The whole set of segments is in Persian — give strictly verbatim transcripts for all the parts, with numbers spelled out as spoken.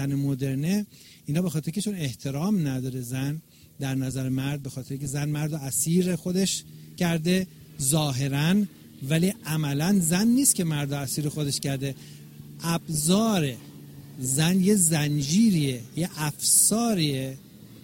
مدرنه، اینا به خاطر که چون احترام نداره زن در نظر مرد، به خاطر که زن مرد رو اسیر خودش کرده ظاهراً، ولی عملاً زن نیست که مرد رو اسیر خودش کرده. ابزار زن یه زنجیریه، یه افساریه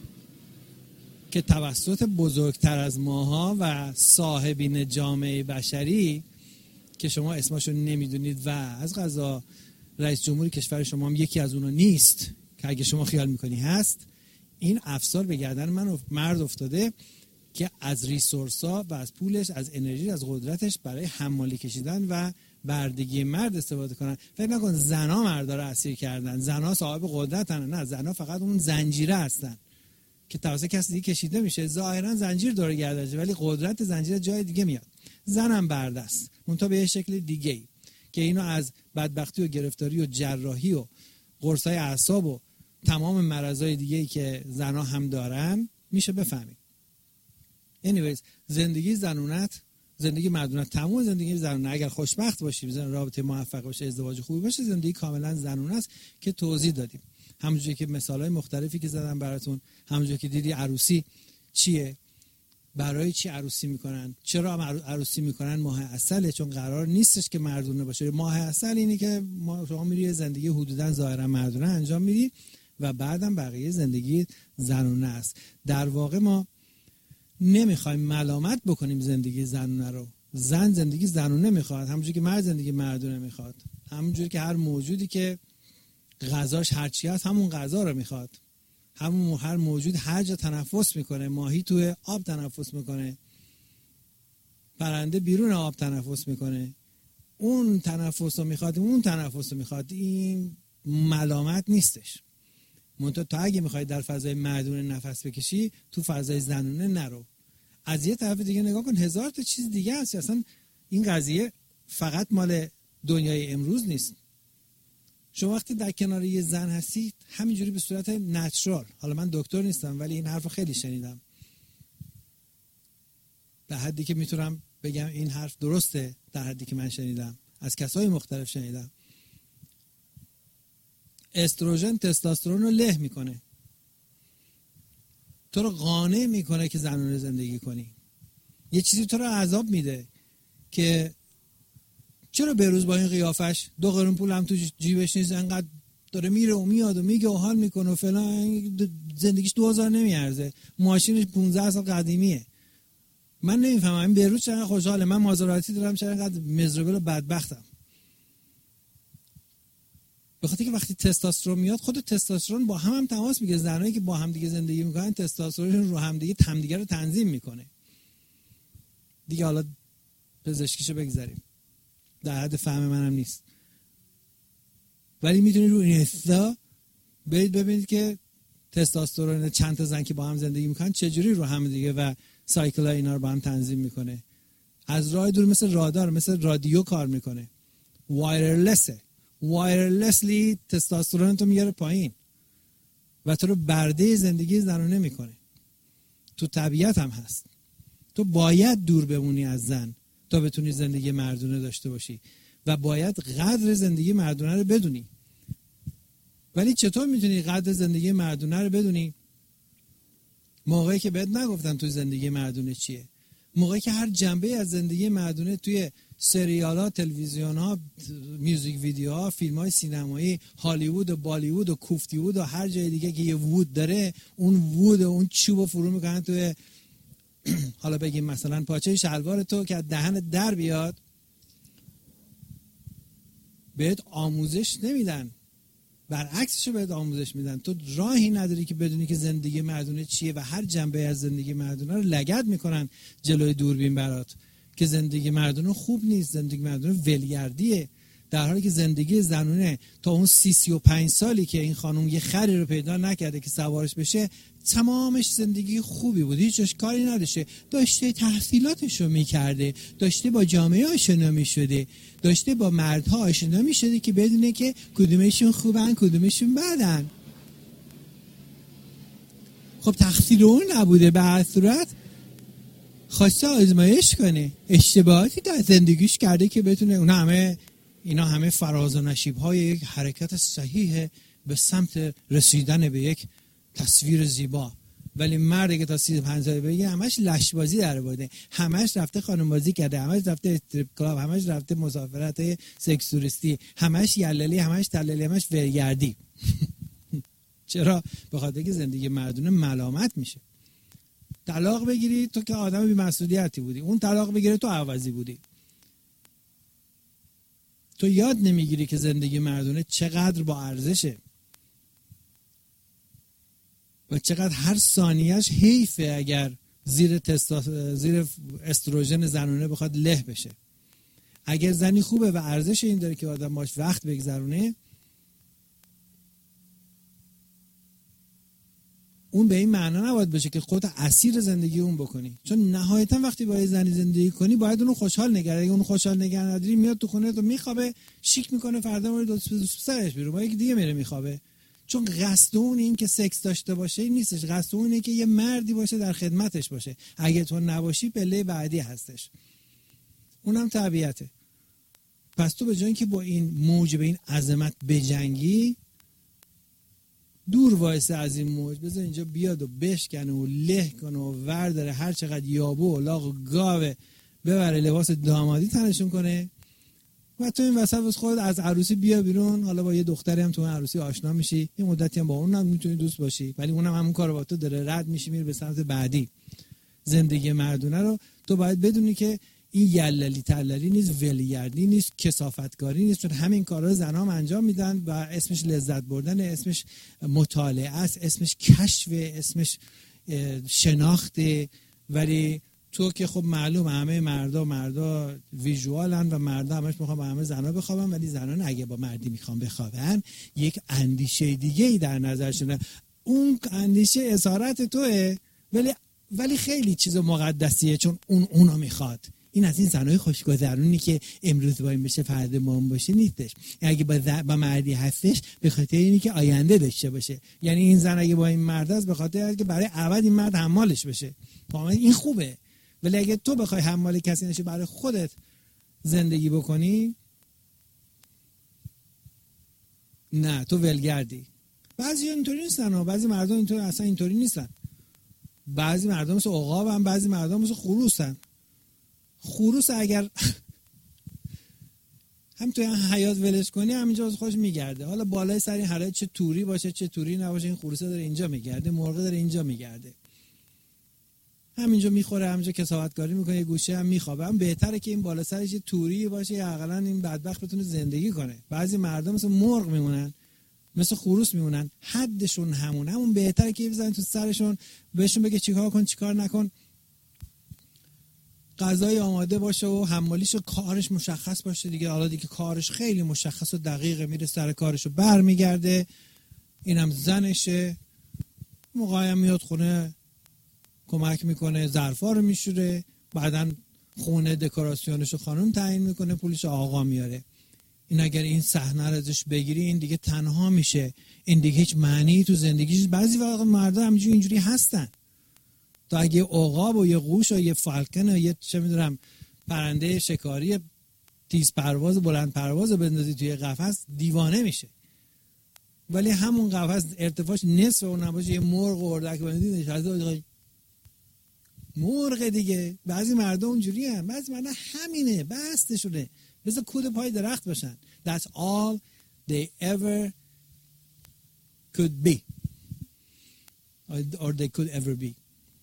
که توسط بزرگتر از ماها و صاحبین جامعه بشری که شما اسمشو نمیدونید و از قضا رئیس جمهور کشور شما هم یکی از اونا نیست که اگه شما خیال میکنی هست، این افسار به گردن من مرد افتاده که از ریسورسا و از پولش، از انرژی، از قدرتش برای حمالی کشیدن و بردگی مرد استفاده کنن. فکر نکن زنا مردا رو اسیر کردن، زنا صاحب قدرتن، نه، زنا فقط اون زنجیره هستن که توسط کسی دیگه کشیده میشه. ظاهرا زنجیر دور گردنشه ولی قدرت زنجیر جای دیگه میاد. زنم برده است، منتها به یه شکل دیگه‌ای که اینو از بدبختی و گرفتاری و جراحی و قرصای اعصاب و تمام مرضای دیگه‌ای که زنا هم دارن میشه بفهمید. anyways زندگی زنونت، زندگی مردونت تمام زندگی زنونه. اگر خوشبخت باشی، بزن رابطه موفق باشه، ازدواج خوبی باشه، زندگی کاملا زنونه است که توضیح دادیم. همونجوری که مثالای مختلفی که زدم براتون، همونجوری که دیدی عروسی چیه، برای چی عروسی میکنن، چرا عروسی میکنن، ماه عسله، چون قرار نیستش که مردونه باشه. ماه عسل اینه که ما شما میری زندگی حدودا ظاهرا مردونه انجام میدی و بعدم بقیه زندگی زنونه است. در واقع ما نمیخوایم ملامت بکنیم زندگی زنونه رو. زن زندگی زنونه میخواد، همونجوری که مرد زندگی مردونه میخواد، همونجوری که هر موجودی که غذاش هرچی هست همون غذا رو میخواد. همون هر موجود هر جا تنفس میکنه، ماهی توی آب تنفس میکنه، پرنده بیرون آب تنفس میکنه، اون تنفس رو میخواد، اون تنفس رو میخواد. این ملامت نیستش. منتها تا اگه میخوای در فضای مردونه نفس بکشی، تو فضای زنونه نرو. از یه طرف دیگه نگاه کن، هزار تا چیز دیگه هست. اصلا این قضیه فقط مال دنیای امروز نیست. شما وقتی در کنار یه زن هستی همینجوری به صورت نچرال، حالا من دکتر نیستم ولی این حرفو خیلی شنیدم، در حدی که میتونم بگم این حرف درسته، در حدی که من شنیدم، از کسای مختلف شنیدم، استروژن تستوسترون رو له میکنه، تو رو قانع میکنه که زنونه زندگی کنی. یه چیزی تو رو عذاب میده که چرا به روز با این قیافش دو قرون پول هم تو جیبش نیست، انقدر داره میره و میاد و میگه و حال میکنه و فلان، زندگیش دو هزار نمیارزه، ماشینش پونزده سال قدیمیه. من نمیفهمم این به روز چقدر خوشحاله، من مازراتی دارم چرا انقدر مزربل و بدبختم. به خاطر که وقتی تستوسترون میاد، خود تستوسترون با هم هم تماس میگیره. زنایی که با هم دیگه زندگی میکنن تستوسترون رو هم دیگه هم دیگه رو تنظیم میکنه دیگه. حالا پزشکیشو بگذاریم، در حد فهم منم نیست، ولی میتونید رو این حسا برید ببینید که تستوسترون چند تا زن که با هم زندگی میکنن چجوری رو هم دیگه و سایکل اینا رو با هم تنظیم میکنه. از راه دور مثل رادار، مثل رادیو کار میکنه، وایرلسه، وایرلسلی تستوسترون تو میاره پایین و تو رو برده زندگی زنانه میکنه. تو طبیعت هم هست. تو باید دور بمونی از زن تا بتونی زندگی مردونه داشته باشی و باید قدر زندگی مردونه رو بدونی. ولی چطور میتونی قدر زندگی مردونه رو بدونی؟ موقعی که بهت نگفتن تو زندگی مردونه چیه، موقعی که هر جنبه از زندگی مردونه توی سریال‌ها، تلویزیون‌ها، میوزیک ویدیوها، فیلم‌های سینمایی، هالیوود و بالیوود و کوفتیوود و هر جای دیگه که یه وود داره، اون وود و اون چوبو فرو میکنن توی حالا بگیم مثلا پاچه شلوار تو که دهن در بیاد. بهت آموزش نمیدن، برعکسشو بهت آموزش میدن. تو راهی نداری که بدونی که زندگی مردونه چیه و هر جنبه از زندگی مردونه رو لگد میکنن جلوی دوربین برات که زندگی مردونه خوب نیست، زندگی مردونه ولگردیه، در حالی که زندگی زنونه تا اون سی سی و پنج سالی که این خانم یه خری رو پیدا نکرده که سوارش بشه تمامش زندگی خوبی بود، هیچ کاری نداشته، داشته تحصیلاتش رو میکرده، داشته با جامعه آشنا میشده، داشته با مردها آشنا میشده که بدونه که کدومشون خوبن کدومشون بدن. خب تقصیر اون نبوده، به هر صورت خواسته آزمایش کنه، اشتباهاتی در زندگیش کرده که بتونه، اون همه اینا همه فراز و نشیب های یک حرکت صحیح به سمت رسیدن به یک تصویر زیبا. ولی مردی که تا سی و پنج سال بگه همش لشبازی در آورده، همش رفته خانم بازی کرده، همش رفته استریپ کلاب، همش رفته مسافرت سکس توریستی، همش یللی، همش تللی، همش ورگردی. چرا؟ به خاطر که زندگی مردونه ملامت میشه. طلاق بگیری تو که آدم بی‌مسئولیتی بودی، اون طلاق بگیره تو عوضی بودی. تو یاد نمیگیری که زندگی مردونه چقدر با ارزشه و چقدر هر ثانیهش حیفه اگر زیر تستا... زیر استروژن زنونه بخواد له بشه. اگر زنی خوبه و ارزش این داره که آدم باش وقت بگذرونه، اون به این معنا نباید بشه که خودت اسیر زندگی اون بکنی، چون نهایتا وقتی با یه زنی زندگی کنی باید اونو خوشحال نگه. اگه اونو خوشحال نگه نداری میاد تو خونه تو میخوابه، شیک میکنه، فردا میره دوست دوست سرش بیرون با یک دیگه میره میخوابه. چون قصد اون این که سکس داشته باشه این نیستش، قصد اون اینه که یه مردی باشه در خدمتش باشه. اگه تو نباشی پله بعدی هستش، اونم طبیعته. پس تو به جای اینکه با این موج به این عظمت بجنگی، دور وایسه از این موج، بذار اینجا بیاد و بشکنه و له کنه و ورداره هر چقدر یابو و لاغ و گاوه ببره لباس دامادی تنشون کنه و تو این وسط واسه خود از عروسی بیا بیرون. حالا با یه دختری هم تو اون عروسی آشنا میشی، یه مدتی هم با اون هم میتونی دوست باشی، ولی اونم همون کارو با تو داره، رد میشی میره به سمت بعدی. زندگی مردونه رو تو باید بدونی که این یللی تللی نیست، ولیگردی نیست، کثافتکاری نیست، چون همین کارا زنا هم انجام میدن و اسمش لذت بردن، اسمش مطالعه است، اسمش کشف، اسمش شناخته. ولی تو که خب معلوم همه مردا مردا ویژوالن و مردا همش میخوان با همه زنا بخوابن، ولی زنان اگه با مردی میخوان بخوابن یک اندیشه دیگه ای در نظرشونه. اون اندیشه اسارت توئه، ولی ولی خیلی چیز مقدسیه، چون اون اونو میخواد. این از این زنای خوشگذرونی که امروز با این بشه فردا با اون باشه نیستش. اگه با, با مردی هستش به خاطر اینی که آینده داشته باشه. یعنی این زن اگه با این مرد است به خاطر اینکه برای ابد این مرد حمالش بشه. این خوبه. ولی اگه تو بخوای حمال کسی نشی برای خودت زندگی بکنی، نه تو ولگردی. بعضی اینطوری نیستن و بعضی مردم اینطوری اصلا اینطوری نیستن. بعضی مردم مثل عقابن، بعضی مردم مثل خروسن. خروس اگر هم توی حیات ولش کنی همینجا خودش میگرده. حالا بالای سر این حیات چه توری باشه چه توری نباشه، این خروسه داره اینجا میگرده، مرغ داره اینجا میگرده، همینجا میخوره، همینجا کسافتکاری میکنه، یه گوشه هم میخوابه. هم بهتره که این بالا سرش یه توری باشه یا حداقل این بدبخت بتونه زندگی کنه. بعضی مردم مثل مرغ میمونن، مثل خروس میمونن، حدشون همون همون بهتره که بزنن تو سرشون، بهشون بگه چیکار کن چیکار نکن، غذای آماده باشه و حمالیش و کارش مشخص باشه دیگه. حالا دیگه کارش خیلی مشخص و دقیقه، میره سر کارشو برمیگرده، اینم زنشه، موقعی میاد خونه کمک میکنه، ظرفا رو میشوره، بعدن خونه دکوراسیونشو خانم تعیین میکنه، پولش آقا میاره. این اگر این صحنه رو ازش بگیری این دیگه تنها میشه، این دیگه هیچ معنی تو زندگیش. بعضی وقت مردا همینجوری اینجوری هستن. تا اگه عقاب و یه قوش و یه فالکن و یه چه میدونم پرنده شکاری تیز پرواز بلند پرواز بندازی توی قفس دیوانه میشه. ولی همون قفس ارتفاعش نصف اون نباشه، یه مرغ و اردک بندازی نشسته مرغ دیگه. بعضی مردم اونجوری هستن، بعضی مردم همینه، بستشونه، مثل کود پای درخت باشن. That's all they ever could be or they could ever be.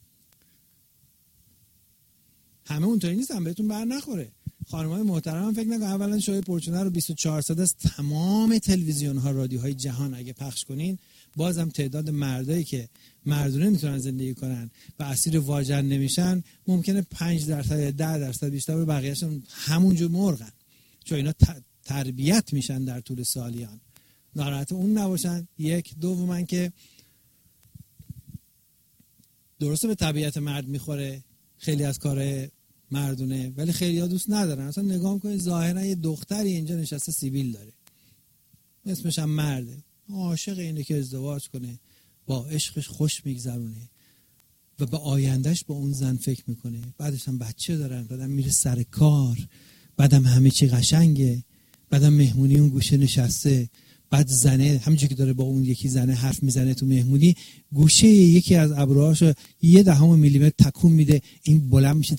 همه اونطوری نیستن، بهتون بر نخوره. خانم‌های محترم هم فکر نکن اولا شوی پرچونه رو بیست و چهار ساعت از تمام تلویزیون ها رادیوهای جهان اگه پخش کنین، بازم تعداد مردایی که مردونه میتونن زندگی کنن و اسیر واژن نمیشن ممکنه پنج درصد یا ده درصد بیشتر، و بقیه‌شون همونجور مرغن، چون اینا تربیت میشن در طول سالیان. ناراحت اون نباشن. یک دوما که درسته به طبیعت مرد میخوره خیلی از کارهای مردونه، ولی خیلی ها دوست ندارن. اصلا نگاه کنید ظاهرا یه دختری اینجا نشسته سیبیل داره، اسمش هم مرده، عاشق اینه که ازدواج کنه، با عشقش خوش میگذرونه و به آیندهش با اون زن فکر میکنه، بعدش هم بچه دارن، بعدم میره سر کار، بعدم همه چی قشنگه، بعدم مهمونی اون گوشه نشسته، بعد زنه همینجوری که داره با اون یکی زنه حرف میزنه تو مهمونی، گوشه یکی از ابروهاشو یه دهم میلیمتر تکون میده، این بلند میشه،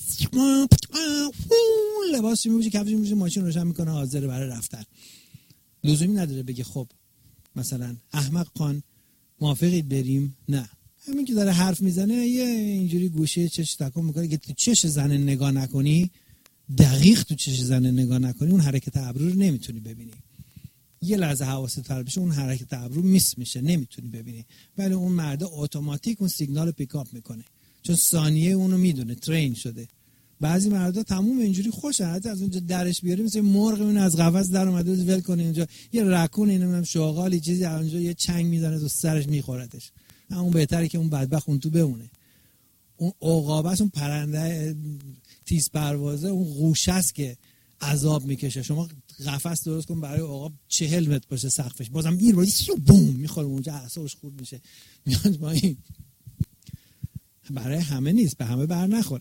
لباسش میپوشه، کفش میپوشه، ماشین روشن میکنه، حاضر برای رفتن. لزومی نداره بگه خب مثلا احمق خان موافقید بریم؟ نه، همین که داره حرف میزنه یه اینجوری گوشه چش تکون میکنه که تو چش زنه نگاه نکنی، دقیق تو چش زنه نگاه نکنی، اون حرکت ابرو رو نمیتونی ببینی. یه لحظه حواست پرت بشه اون حرکت ابرو میس میشه، نمیتونی ببینی، ولی اون مرد اتوماتیک اون سیگنال رو پیکاپ میکنه چون ثانیه اونو میدونه، ترین شده. بعضی مردا تموم اینجوری خوشن، حتی از اونجا درش بیاری مثل مرغ اون از قفس در اومده ول کنه اونجا یه رکون اینم شغالی چیزی اونجا یه چنگ میزنه تو سرش میخورتش. اون بهتره که اون بدبخت اون تو بمونه. اون عقابه، اون پرنده تیز پروازه، اون قوشه است که عذاب میکشه. شما قفس درست کن برای عقاب چهل متر باشه سقفش، بازم گیر بازی بوم میخوره اونجا، اعصابش خورد میشه میاد پایین. برای همه نیست، به همه بر نخوره.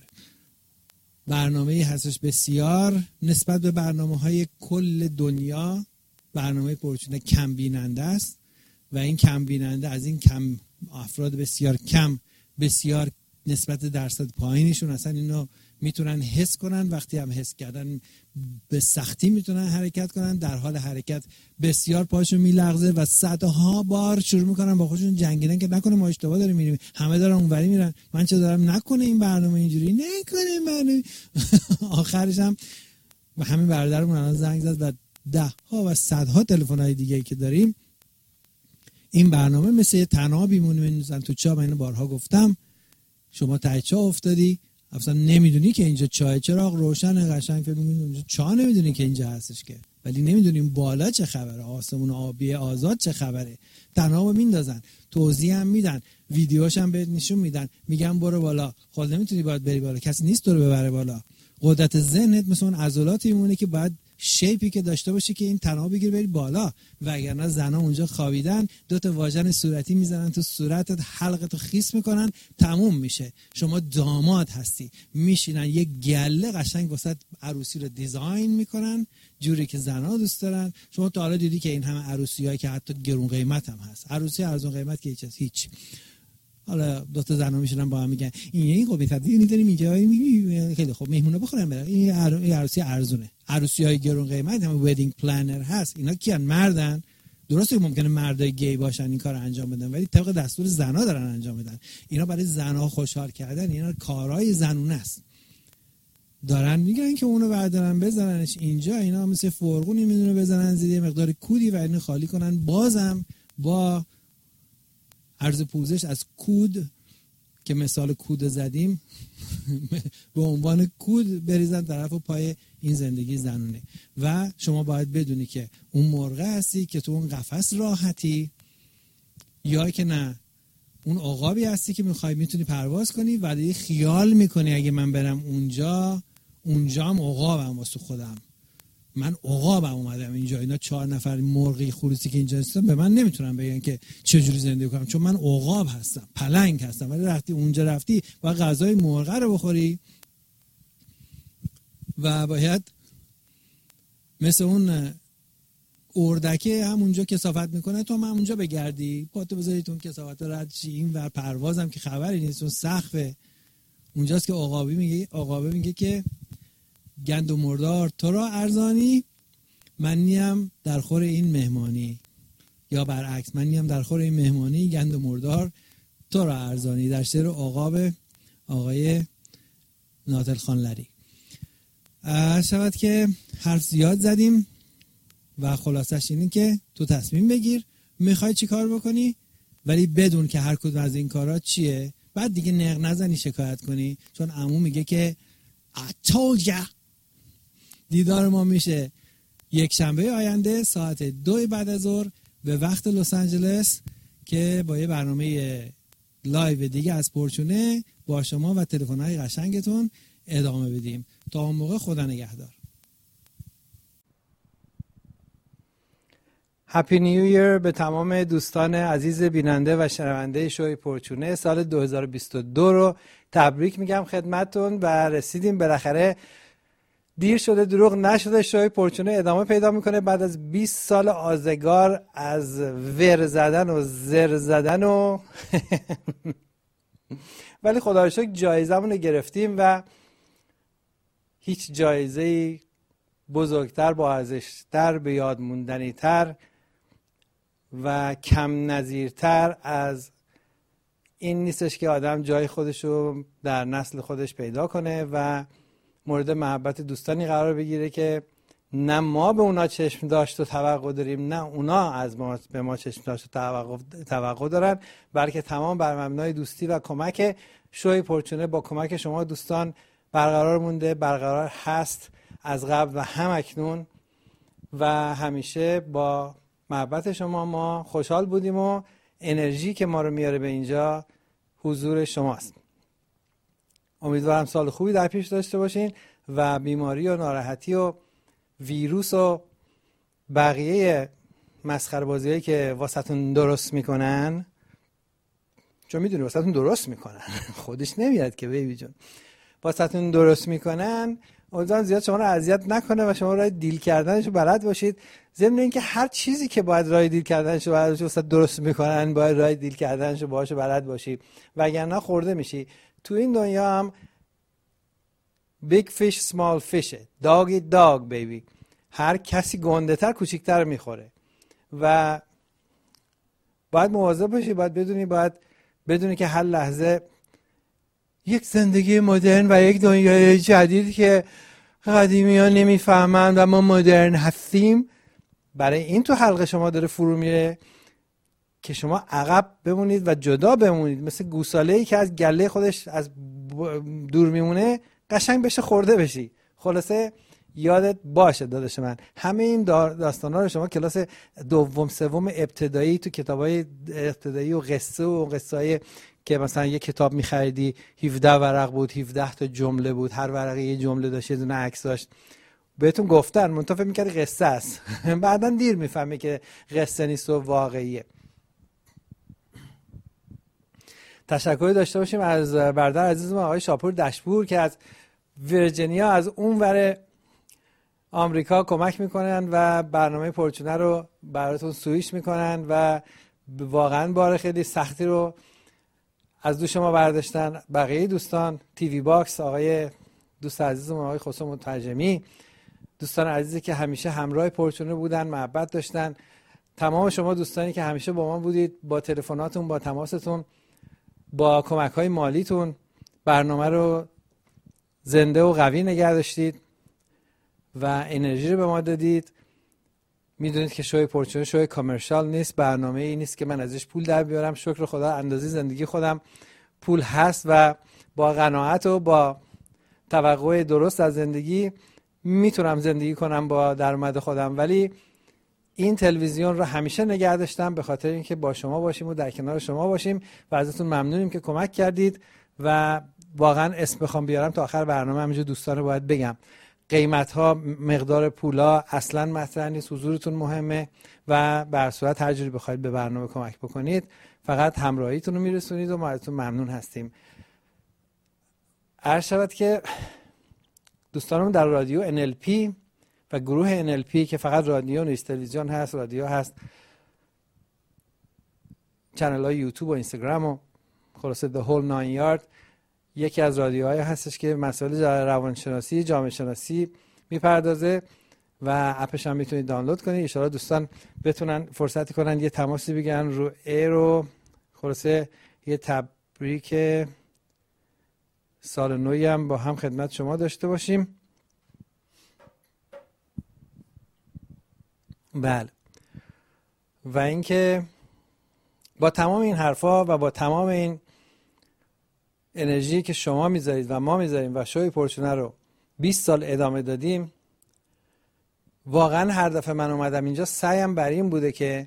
برنامه‌ای هستش بسیار نسبت به برنامه‌های کل دنیا، برنامه پرچونه کم بیننده است و این کم بیننده از این کم افراد بسیار کم، بسیار نسبت درصد پایینشون اصلا اینو میتونن حس کنن، وقتی هم حس کردن به سختی میتونن حرکت کنن، در حال حرکت بسیار پاشون میلغزه و صدها بار شروع میکنن با خودشون جنگیدن که نکنه ما اشتباه داریم میریم، همه دارن اونوری میرن، من چه دارم، نکنه این برنامه اینجوری، نکنه برنامه. آخرش هم و همین برادرمون الان زنگ زد و ده ها و صدها تلفن‌های دیگه که داریم، این برنامه مثل یه طنابی میمونه تو چاه. من اینو بارها گفتم، شما ته چاه افتادی اصلا نمیدونی که اینجا چاه، چراغ روشن قشنگ، فکر می‌کنی اونجا چاه، نمیدونی که اینجا هستش که، ولی نمیدونیم بالا چه خبره، آسمون آبی آزاد چه خبره. تنابو میندازن، توضیح هم میدن، ویدیوش هم بهت نشون میدن، میگن برو بالا، خود نمیتونی باید بری بالا، کسی نیست تو رو ببره بالا. قدرت ذهنت مثل اون عضلاتی میمونه که باید شیپی که داشته باشه که این تناب بگیر بری بالا، وگرنه زنا اونجا خوابیدن دو تا واژن صورتی میزنن تو صورتت، حلقتو خیس میکنن، تموم میشه. شما داماد هستی، میشینن یه گله قشنگ واسه عروسی رو دیزاین میکنن جوری که زنا دوست دارن. شما تا حالا دیدی که این همه عروسیایی که حتی گرون قیمت هم هست، عروسی ارزون قیمت که هیچ هیچ حالا دو تا زنا میشونن با هم میگن این این قوی تبدیلی داریم اینجا، خیلی خوب مهمونا بخورن برن، این عروسی ارزونه. عروسیای گرون قیمت هم ویدینگ پلنر هست، اینا کیان؟ مردن. درسته ممکنه مردای گی باشن این کارو انجام بدن، ولی طبق دستور زنا دارن انجام میدن. اینا برای زنا خوشحال کردن، اینا کارهای زنونه است. دارن میگن که اونو بردارن بزننش اینجا، اینا مثل فرغونی میدونه بزنن زیر مقدار کودی و اینو خالی کنن، بازم با عرض پوزش از کود که مثال کود زدیم به عنوان کود بریزن طرف و پای این زندگی زنونه. و شما باید بدونی که اون مرغه هستی که تو اون قفس راحتی، یا که نه اون عقابی هستی که میخوای میتونی پرواز کنی ولی خیال میکنی اگه من برم اونجا، اونجا هم عقابم واسه خودم، من عقابم اومدم اینجا، اینا چهار نفر مرغی خروسی که اینجا هستن به من نمیتونن بگن که چجوری زندگی کنم، چون من عقاب هستم، پلنگ هستم. ولی وقتی اونجا رفتی باید غذای مرغ رو بخوری و باید مثل اون اردکه همونجا کثافت میکنه تو هم همونجا بگردی، پاتو بذاری تو اون کثافت رد شی. این ور پروازم که خبری نیست، اون سقفه اونجاست که عقابی میگه، عقابه میگه که گند و مردار تو را ارزانی، من نیم در خور این مهمانی، یا برعکس من نیم در خور این مهمانی، گند و مردار تو را ارزانی. در شعر عقاب آقای ناتل خانلری. شود که حرف زیاد زدیم و خلاصش اینه که تو تصمیم بگیر میخوای چی کار بکنی، ولی بدون که هر کدوم از این کارا چیه، بعد دیگه نق نزنی شکایت کنی، چون عمو میگه که I told ya. دیدار ما میشه یک شنبه آینده ساعت دو بعد از ظهر به وقت لس آنجلس که با یه برنامه لایو دیگه از پرچونه با شما و تلفن‌های قشنگتون ادامه بدیم. تا اون موقع خدا نگهدار. هپی نیو ایر به تمام دوستان عزیز بیننده و شنونده شوی پرچونه. سال دو هزار و بیست و دو رو تبریک میگم خدمتتون و رسیدیم بالاخره دیر شده دروغ نشده، شوی پرچونه ادامه پیدا میکنه بعد از بیست سال آزگار از ور زدن و زر زدن و ولی خدا رو شکر جایزمون رو گرفتیم و هیچ جایزه‌ای بزرگتر، با ارزش‌تر، به یاد موندنی‌تر و کم نظیرتر از این نیستش که آدم جای خودش رو در نسل خودش پیدا کنه و مورد محبت دوستانی قرار بگیره که نه ما به اونا چشم داشت و توقع داریم، نه اونا از ما به ما چشم داشت و توقع, توقع دارن، بلکه تمام بر مبنای دوستی و کمک. شوی پرچونه با کمک شما دوستان برقرار مونده، برقرار هست از قبل و هم اکنون و همیشه با محبت شما ما خوشحال بودیم و انرژی که ما رو میاره به اینجا حضور شماست. امیدوارم سال خوبی در پیش داشته باشین و بیماری و ناراحتی و ویروس و بقیه مسخره بازیایی که واسهتون درست میکنن، چون میدونی واسهتون درست میکنن خودش نمیاد که بیبی جون، واسهتون درست میکنن، امیدوارم زیاد شما رو اذیت نکنه و شما راه دیل کردنشو بلد باشید. ضمن اینکه هر چیزی که باید راه دیل کردنشو بلد باشید واسه درست میکنن، باید راه دیل کردنشو باهاشو بلد باشید وگرنه خورده میشی. تو این دنیا هم big fish small fish، dog eat dog baby، هر کسی گنده تر کوچیکتر میخوره و باید مواظب باشی، باید بدونی باید بدونی که هر لحظه یک زندگی مدرن و یک دنیای جدید که قدیمی ها نمیفهمن و ما مدرن هستیم، برای این تو حلقه شما داره فرو میره که شما عقب بمونید و جدا بمونید، مثل گوساله‌ای که از گله خودش از دور میمونه قشنگ بشه خورده بشی. خلاصه یادت باشه داداش من، همه این داستانا رو شما کلاس دوم سوم ابتدایی تو کتابای ابتدایی و قصه و قصه‌ای که مثلا یه کتاب می‌خریدی هفده ورق بود، هفده تا جمله بود، هر ورقه یه جمله داشت، یه دونه عکس داشت، بهتون گفتن منتفع می‌کردی قصه است بعداً دیر می‌فهمی که قصه نیست و واقعیه. تشکر داشته باشیم از برادر عزیزم آقای شاپور دشپور که از ویرجینیا از اونور آمریکا کمک میکنن و برنامه پرچونه رو براتون سویش میکنن و واقعا بار خیلی سختی رو از دوش ما برداشتن. بقیه دوستان، تیوی باکس، آقای دوست عزیزم آقای خسرو مترجمی، دوستان عزیزی که همیشه همراه پرچونه بودن، محبت داشتن، تمام شما دوستانی که همیشه با ما بودید، با تلفناتون، با تماستون، با کمک‌های مالیتون برنامه رو زنده و قوی نگه داشتید و انرژی رو به ما دادید. میدونید که شوی پرچونه شوی کامرشال نیست، برنامه ای نیست که من ازش پول در بیارم. شکر خدا اندازه زندگی خودم پول هست و با قناعت و با توقع درست از زندگی میتونم زندگی کنم با درآمد خودم، ولی این تلویزیون رو همیشه نگه داشتم به خاطر اینکه با شما باشیم و در کنار شما باشیم و ازتون ممنونیم که کمک کردید و واقعا اسم بخوام بیارم تا آخر برنامه همینجور دوستان رو باید بگم. قیمت ها، مقدار پولا اصلا مطرح نیست، حضورتون مهمه و به هر صورت هر جوری بخواید به برنامه کمک بکنید فقط همراهیتون رو میرسونید و ما ازتون ممنون هستیم. عرض شود که دوستانمون در رادیو ان ال پی و گروه ان ال پی که فقط رادیو نیست، تلویزیون هست، رادیو هست، چنل های یوتیوب و اینستاگرام و خلاصه the whole nine yard، یکی از رادیوهای هستش که مسائل روانشناسی، جامعه شناسی میپردازه و اپش هم میتونید دانلود کنید. ان شاءالله دوستان بتونن فرصتی کنن یه تماسی بگیرن رو ایر و خلاصه یه تبریک سال نوی هم با هم خدمت شما داشته باشیم. بله، و اینکه با تمام این حرفا و با تمام این انرژی که شما میذارید و ما میذاریم و شوی پرچونه رو بیست سال ادامه دادیم، واقعا هر دفعه من اومدم اینجا سعیم بر این بوده که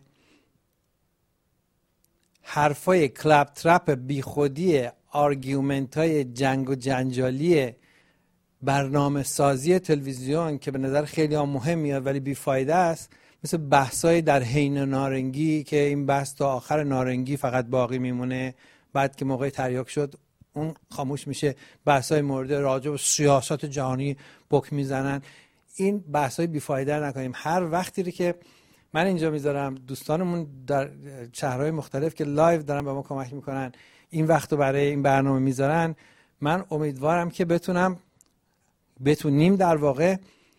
حرفای کلپ ترپ بی خودی، آرگومنت های جنگ و جنجالی برنامه سازی تلویزیون که به نظر خیلی هم مهم میاد ولی بیفایده است، مثل بحثای در حین نارنگی که این بحث تا آخر نارنگی فقط باقی میمونه، بعد که موقع تریاک شد اون خاموش میشه، بحث‌های مورد راجع به سیاست جهانی بک میزنن. این بحث‌های بیفایده نکنیم. هر وقتی که من اینجا میذارم، دوستانمون در شهرهای مختلف که لایو دارن به ما کمک میکنن این وقتو برای این برنامه میذارن، من امیدوارم که بتونم بتونیم در واقع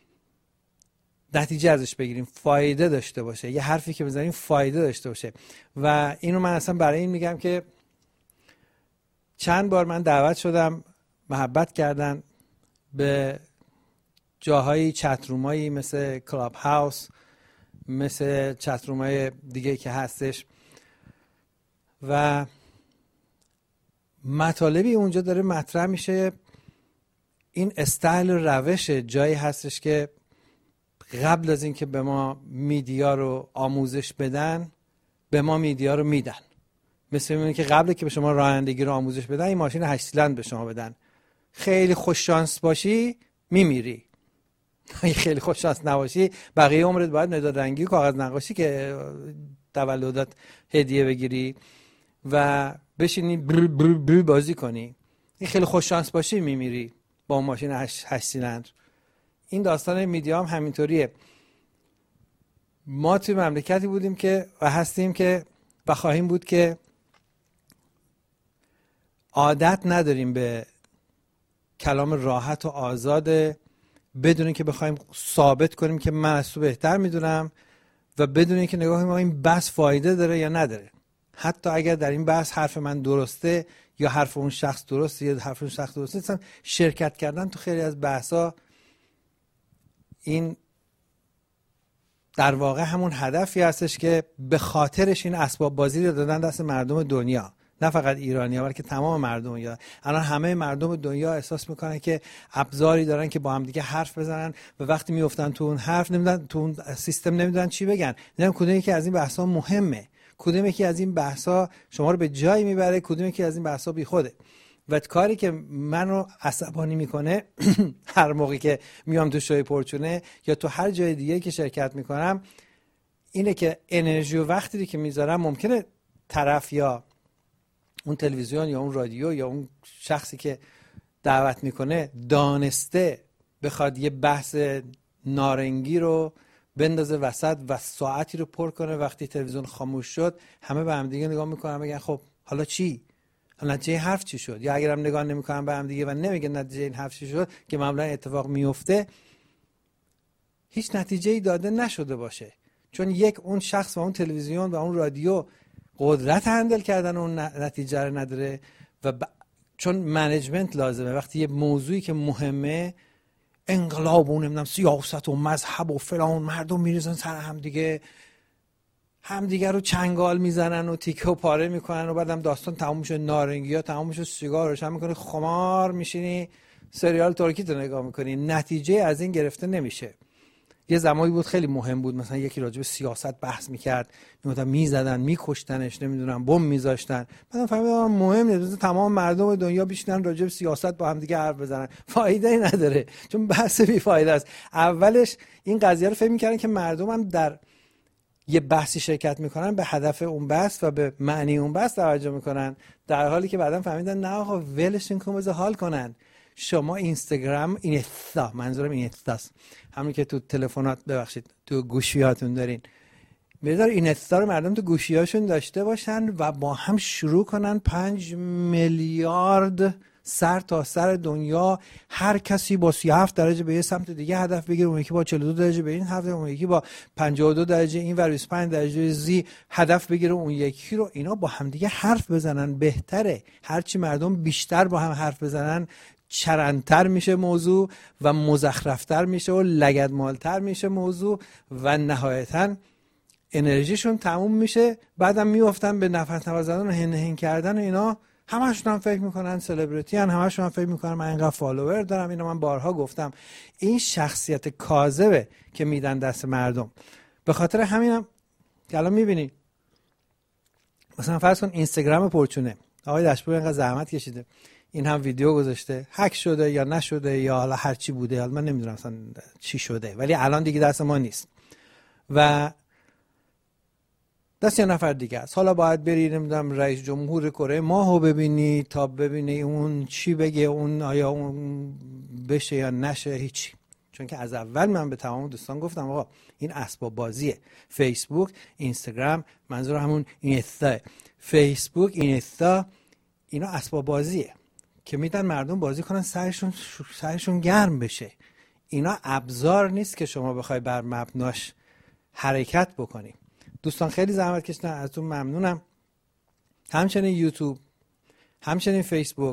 نتیجه ازش بگیریم، فایده داشته باشه، یه حرفی که بزنیم فایده داشته باشه. و اینو من اصلا برای این میگم که چند بار من دعوت شدم، محبت کردن به جاهایی، چترومایی مثل کلاب هاوس، مثل چترومای دیگه که هستش و مطالبی اونجا داره مطرح میشه. این استایل روش جایی هستش که قبل از اینکه به ما میدیا رو آموزش بدن، به ما میدیا رو میدن. مثل اینه که قبل که به شما رانندگی رو آموزش بدن، این ماشین هشت سیلندر به شما بدن. خیلی خوش شانس باشی میمیری، خیلی خوش شانس نباشی بقیه عمرت باید مداد رنگی و کاغذ نقاشی که تولدت هدیه بگیری و بشینی بر بر بر بازی کنی. این خیلی خوش شانس باشی میمیری با اون ماشین هشت سیلندر. این داستان میدیا هم همینطوریه. ما توی مملکتی بودیم که و هستیم که و خواهیم بود که عادت نداریم به کلام راحت و آزاد، بدون که بخوایم ثابت کنیم که من از تو بهتر میدونم و بدون که نگاه کنیم این بحث فایده داره یا نداره. حتی اگر در این بحث حرف من درسته یا حرف اون شخص درسته یا حرف اون شخص درسته، مثلا شرکت کردن تو خیلی از بحثا این در واقع همون هدفی هستش که به خاطرش این اسباب بازی رو دادن دست مردم دنیا، نه فقط ایرانی‌ها بلکه تمام مردم دنیا. الان همه مردم دنیا احساس میکنن که ابزاری دارن که با هم دیگه حرف بزنن و وقتی میافتن تو اون حرف نمیدونن، تو اون سیستم نمیدونن چی بگن. نمیدونن کدوم یکی از این بحثا مهمه، کدوم یکی از این بحثا شما رو به جایی میبره، کدوم یکی از این بحثا بیخوده. و کاری که منو عصبانی میکنه هر موقعی که میام تو شوی پرچونه یا تو هر جای دیگه که شرکت میکنم اینه که انرژی و وقتی که میذارم ممکنه طرف یا اون تلویزیون یا اون رادیو یا اون شخصی که دعوت میکنه دانسته بخواد یه بحث نارنگی رو بندازه وسط و ساعتی رو پر کنه. وقتی تلویزیون خاموش شد همه به هم دیگه نگاه میکنن میگن خب حالا چی؟ نتیجه حرف چی شد؟ یا اگرم نگاه نمیکنن به هم دیگه و نمیگن نتیجه این حرف چی شد که معمولا اتفاق میفته، هیچ نتیجه‌ای داده نشده باشه. چون یک اون شخص و اون تلویزیون و اون رادیو قدرت هندل کردن اون نتیجه رو نداره و ب... چون منیجمنت لازمه. وقتی یه موضوعی که مهمه، انقلاب و نمیدونم سیاست و مذهب و فلان، مردم میریزن سر هم دیگه، هم دیگه رو چنگال میزنن و تیکه و پاره میکنن و بعدم داستان تموم میشه، نارنگی ها تموم میشه، سیگار روشن میکنی، خمار میشینی، سریال ترکی تو نگاه میکنی، نتیجه از این گرفته نمیشه. یه زمانی بود خیلی مهم بود، مثلا یکی راجع به سیاست بحث میکرد، میگفتن میزدن میکشتنش، نمیدونم بم میذاشتن، بعدم فهمیدم مهم نیست، تمام مردم دنیا بیشترن راجع به سیاست با هم دیگه حرف بزنن، فایده ای نداره چون بحث بی فایده است. اولش این قضیه رو فهم میکردن که مردم هم در یه بحثی شرکت میکنن به هدف اون بحث و به معنی اون بحث توجه میکنن، در حالی که بعدم فهمیدن نه آقا ولشون کن بذار حال کنن. شما اینستاگرام اینستا، منظورم اینستاست، همون که تو تلفنات ببخشید تو گوشیاتون دارین، بذار اینستا رو مردم تو گوشیاشون داشته باشن و با هم شروع کنن پنج میلیارد سر تا سر دنیا، هر کسی با سی و هفت درجه به یه سمت دیگه هدف بگیره، اون یکی با چهل و دو درجه به این هدف، اون یکی با پنجاه و دو درجه این ور، بیست و پنج درجه زی هدف بگیره اون یکی رو، اینا با هم دیگه حرف بزنن. بهتره هرچی مردم بیشتر با هم حرف بزنن چرندتر میشه موضوع و مزخرفتر میشه و لگدمالتر میشه موضوع و نهایتاً انرژیشون تموم میشه. بعدم میافتن به نفس نفس زدن و هن هن کردن و اینا. همشون هم فکر میکنن سلبریتی ان، همشون هم فکر میکنن من اینقدر فالوور دارم. اینو من بارها گفتم، این شخصیت کاذبه که میدن دست مردم. به خاطر همینم که الان میبینی مثلا فرض کن اینستاگرام پرچونه، آقای دشپور اینقدر زحمت کشیده، این هم ویدیو گذاشته، هک شده یا نشده یا حالا هر چی بوده، حالا من نمیدونم مثلا چی شده، ولی الان دیگه دست ما نیست و دست یه نفر دیگه است. حالا باید بری نمیدونم رئیس جمهور کره ماهو ببینی تا ببینی اون چی بگه، اون آیا اون بشه یا نشه، هیچی. چون که از اول من به تمام دوستان گفتم آقا این اسباب بازیه. فیسبوک، اینستاگرام، منظور همون اینستا، فیسبوک، اینستا، اینا اسباب بازیه که میدن مردم بازی کنن سرشون سرشون گرم بشه. اینا ابزار نیست که شما بخوای بر مبناش حرکت بکنی. دوستان خیلی زحمت کشیدن، ازتون ممنونم. همچنین یوتیوب، همچنین فیسبوک.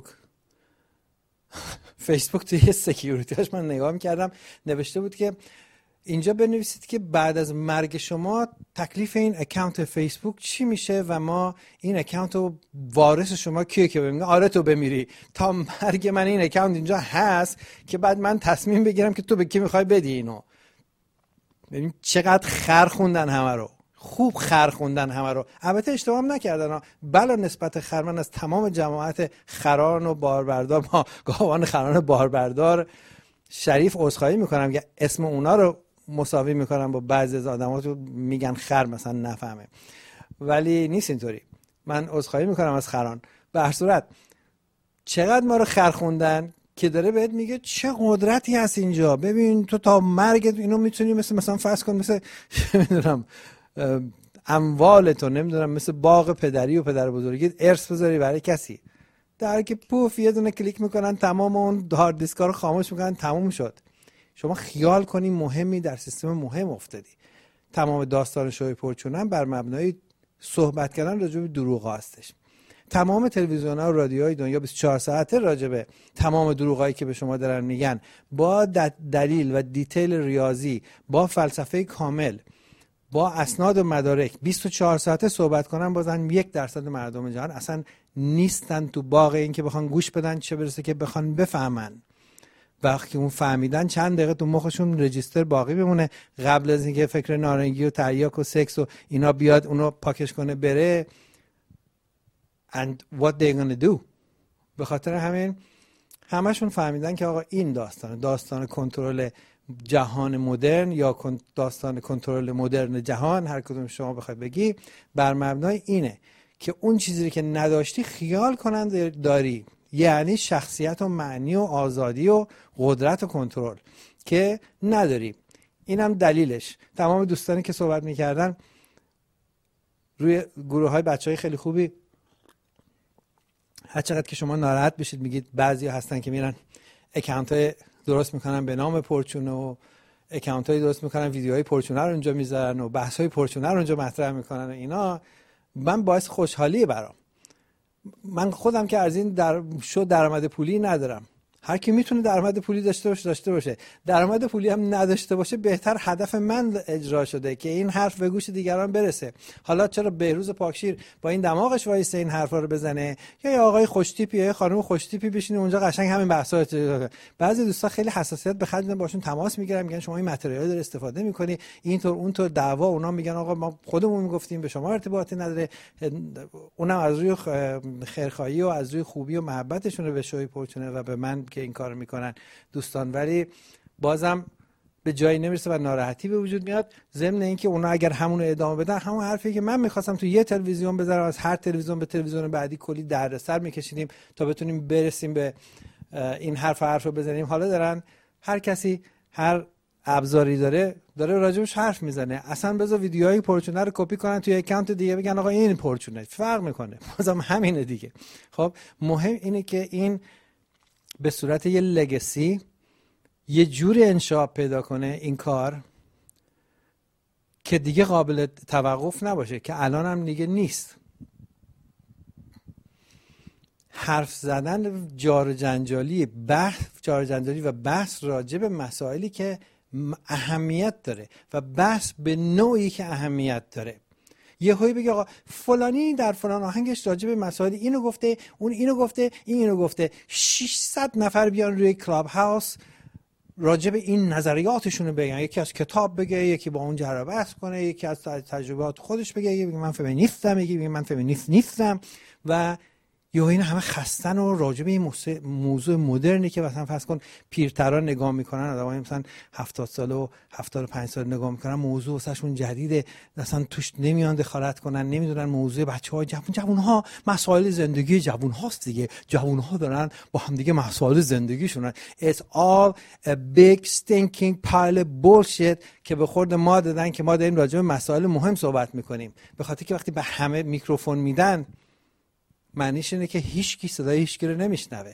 فیسبوک توی سکیوریتیش من نگاه میکردم نوشته بود که اینجا بنویسید که بعد از مرگ شما تکلیف این اکانت فیسبوک چی میشه و ما این اکانت رو وارث شما کیه که بمیره. آره تو بمیری، تا مرگ من این اکانت اینجا هست که بعد من تصمیم بگیرم که تو به کی میخوای بدی اینو. ببین چقدر خر خوندن همه رو، خوب خر خوندن همه رو. البته اشتباه هم نکردن ها. بلا نسبت خر، من از تمام جماعت خران و باربردار، ما گاوان خران باربردار شریف عذرخواهی میکنم که اسم اونا رو مساوی میکنم با بعضی از آدم‌ها تو میگن خر مثلا نفهمه، ولی نیست اینطوری. من عذرخواهی میکنم از خران. به هر صورت چقدر ما رو خر خوندن که داره بهت میگه چه قدرتی هست اینجا. ببین تو تا مرگت اینو میتونی مثل مثلا فرض کن مثل نمیدونم اموالتو نمیدونم مثل باغ پدری و پدر بزرگیت ارث بذاری برای کسی، در که پوف یه دونه کلیک میکنن تمام اون هارد دیسکا رو خاموش میکنن، تموم شد. شما خیال کنی مهمی در سیستم مهم افتادی. تمام داستان شوی پرچونم بر مبنای صحبت کردن راجع به دروغ هستش. تمام تلویزیون‌ها و رادیوهای دنیا بیست و چهار ساعته راجع به تمام دروغایی که به شما دارن میگن با دلیل و دیتیل ریاضی، با فلسفه کامل، با اسناد و مدارک بیست و چهار ساعته صحبت کنن، بازن یک درصد مردم جهان اصلا نیستن تو باغ این که بخوان گوش بدن، چه برسه که بخوان بفهمن. وقتی اون فهمیدن چند دقیقه تو مخشون رجیستر باقی بمونه قبل از اینکه فکر نارنگی و تریاک و سکس و اینا بیاد اونو پاکش کنه بره. and what they gonna do. به خاطر همین همشون فهمیدن که آقا این داستان داستان کنترل جهان مدرن یا داستان کنترل مدرن جهان، هر کدوم شما بخوای بگی، بر مبنای اینه که اون چیزی که نداشتی خیال کنند داری، یعنی شخصیت و معنی و آزادی و قدرت و کنترل که نداری. اینم دلیلش. تمام دوستانی که صحبت میکردن روی گروه های بچه های خیلی خوبی، هر چقدر که شما ناراحت بشید میگید بعضی هستن که میرن اکانت های درست میکنن به نام پرچونه و اکانت های درست میکنن ویدیوهای پرچونه رو اونجا میذارن و بحث های پرچونه رو اونجا مطرح میکنن و اینا. من باعث خوشحالیه برام. من خودم که از این در شو درآمد پولی ندارم. هر کی میتونه درآمد پولی داشته باشه داشته باشه. درآمد پولی هم نداشته باشه بهتر. هدف من اجرا شده که این حرف به گوش دیگران برسه. حالا چرا بهروز پاکشیر با این دماغش وایسه این حرفا رو بزنه، یا یه آقای خوشتیپی یا خانم خوشتیپی بشینه اونجا قشنگ همین بحثا. بعضی دوستا خیلی حساسیت به خرج باشون تماس میگیرن، میگن شما این متریال داره استفاده میکنی اینطور اونطور دعوا. اونا میگن آقا ما خودمون میگفتیم به شما ارتباطی نداره. اونم از روی خیرخواهی و از روی خوبی و محبتشون به شوی پرچونه و به من که این کارو میکنن دوستان، ولی بازم به جایی نمیرسه و ناراحتی به وجود میاد. ضمن اینکه اونا اگر همون رو ادامه بدن، همون حرفی که من میخواستم تو یه تلویزیون بذارم، از هر تلویزیون به تلویزیون بعدی کلی دردسر میکشیدیم تا بتونیم برسیم به این حرف حرف رو بزنیم. حالا دارن هر کسی هر ابزاری داره داره راجبش حرف میزنه. اصلا بذار ویدیوهای پرچونه رو کپی کنن توی اکانت دیگه بگن آقا این پرچونه، فرق میکنه، بازم همینه دیگه. خب مهم اینه که این به صورت یه لگسی یه جوری انشاء پیدا کنه این کار که دیگه قابل توقف نباشه، که الان هم دیگه نیست. حرف زدن جار جنجالی، بحث جار جنجالی و بحث راجع به مسائلی که اهمیت داره و بحث به نوعی که اهمیت داره. یه هایی بگه آقا فلانی در فلان آهنگش راجع به مسائل اینو گفته، اون اینو گفته، این اینو گفته، ششصد نفر بیان روی کلاب هاوس راجع به این نظریاتشونو بگن. یکی از کتاب بگه، یکی با اون جر بحث کنه، یکی از تجربیات خودش بگه، یکی بگه من فمینیستم، یکی بگه من فمینیست نیستم، و یا این همه خستن و راجع به این موضوع مدرنی که مثلا فرض کن پیرترا نگاه میکنن، آدمای مثلا هفتاد ساله و هفتاد و پنج ساله نگاه میکنن، موضوع واسهشون جدیده، مثلا توش نمیان دخالت کنن، نمیدونن موضوع بچه‌ها جوون جوون‌ها مسائل زندگی جوون‌هاست دیگه، جوون‌ها دارن با هم دیگه مسائل زندگیشون. It's all a big stinking pile of bullshit که به خورد ما دادن که ما داریم راجع به مسائل مهم صحبت میکنیم. به خاطر که وقتی به همه میکروفون میدن معنیش اینه که هیچ کی صدای هیچ کی رو نمیشنوه.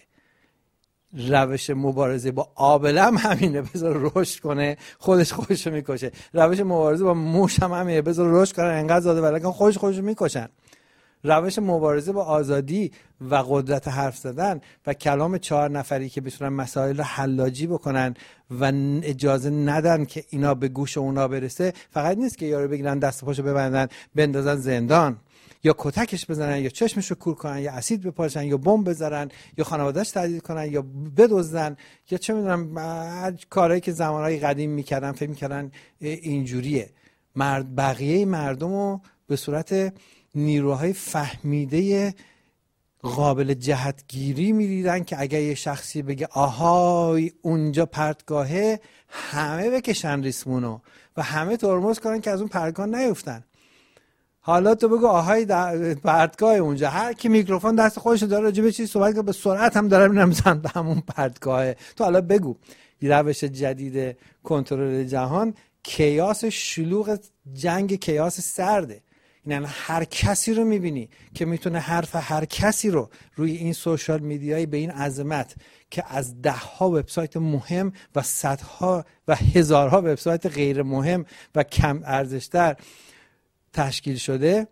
روش مبارزه با آبلم همینه، بذار رشد کنه خودش خودش رو میکشه. روش مبارزه با موش هم همینه، بذار رشد کنه انقدر زاده ولیکن خودش خودش رو میکشن. روش مبارزه با آزادی و قدرت حرف زدن و کلام چهار نفری که بتونن مسائل رو حلاجی بکنن و اجازه ندن که اینا به گوش اونا برسه، فقط نیست که یارو بگیرن دست پاشو ببندن بندازن زندان، یا کتکش بزنن، یا چشمش رو کور کنن، یا اسید بپاشن، یا بمب بذارن، یا خانواده‌اش تهدید کنن، یا بدزدن، یا چه میدونم کارهایی که زمانهای قدیم میکردن فکر میکردن اینجوریه. مرد بقیه مردم رو به صورت نیروهای فهمیده قابل جهتگیری می‌دیدن که اگه یه شخصی بگه آهای اونجا پرتگاهه، همه بکشن ریسمونو و همه ترمز کنن که از اون پرتگاه نیفتن. حالا تو بگو آهای پرتگاه اونجا، هر کی میکروفون دست خودش داره راجع به چیزی صحبت کنه به سرعت هم داره میرم میزنم به همون پرتگاه. تو حالا بگو روش جدید کنترل جهان کیاس شلوغ جنگ کیاس سرده. یعنی هر کسی رو میبینی که میتونه حرف هر کسی رو روی این سوشال میدیایی به این عظمت که از ده ها وبسایت مهم و صدها و هزارها وبسایت غیر مهم و کم ارزشتر تشکیل شده،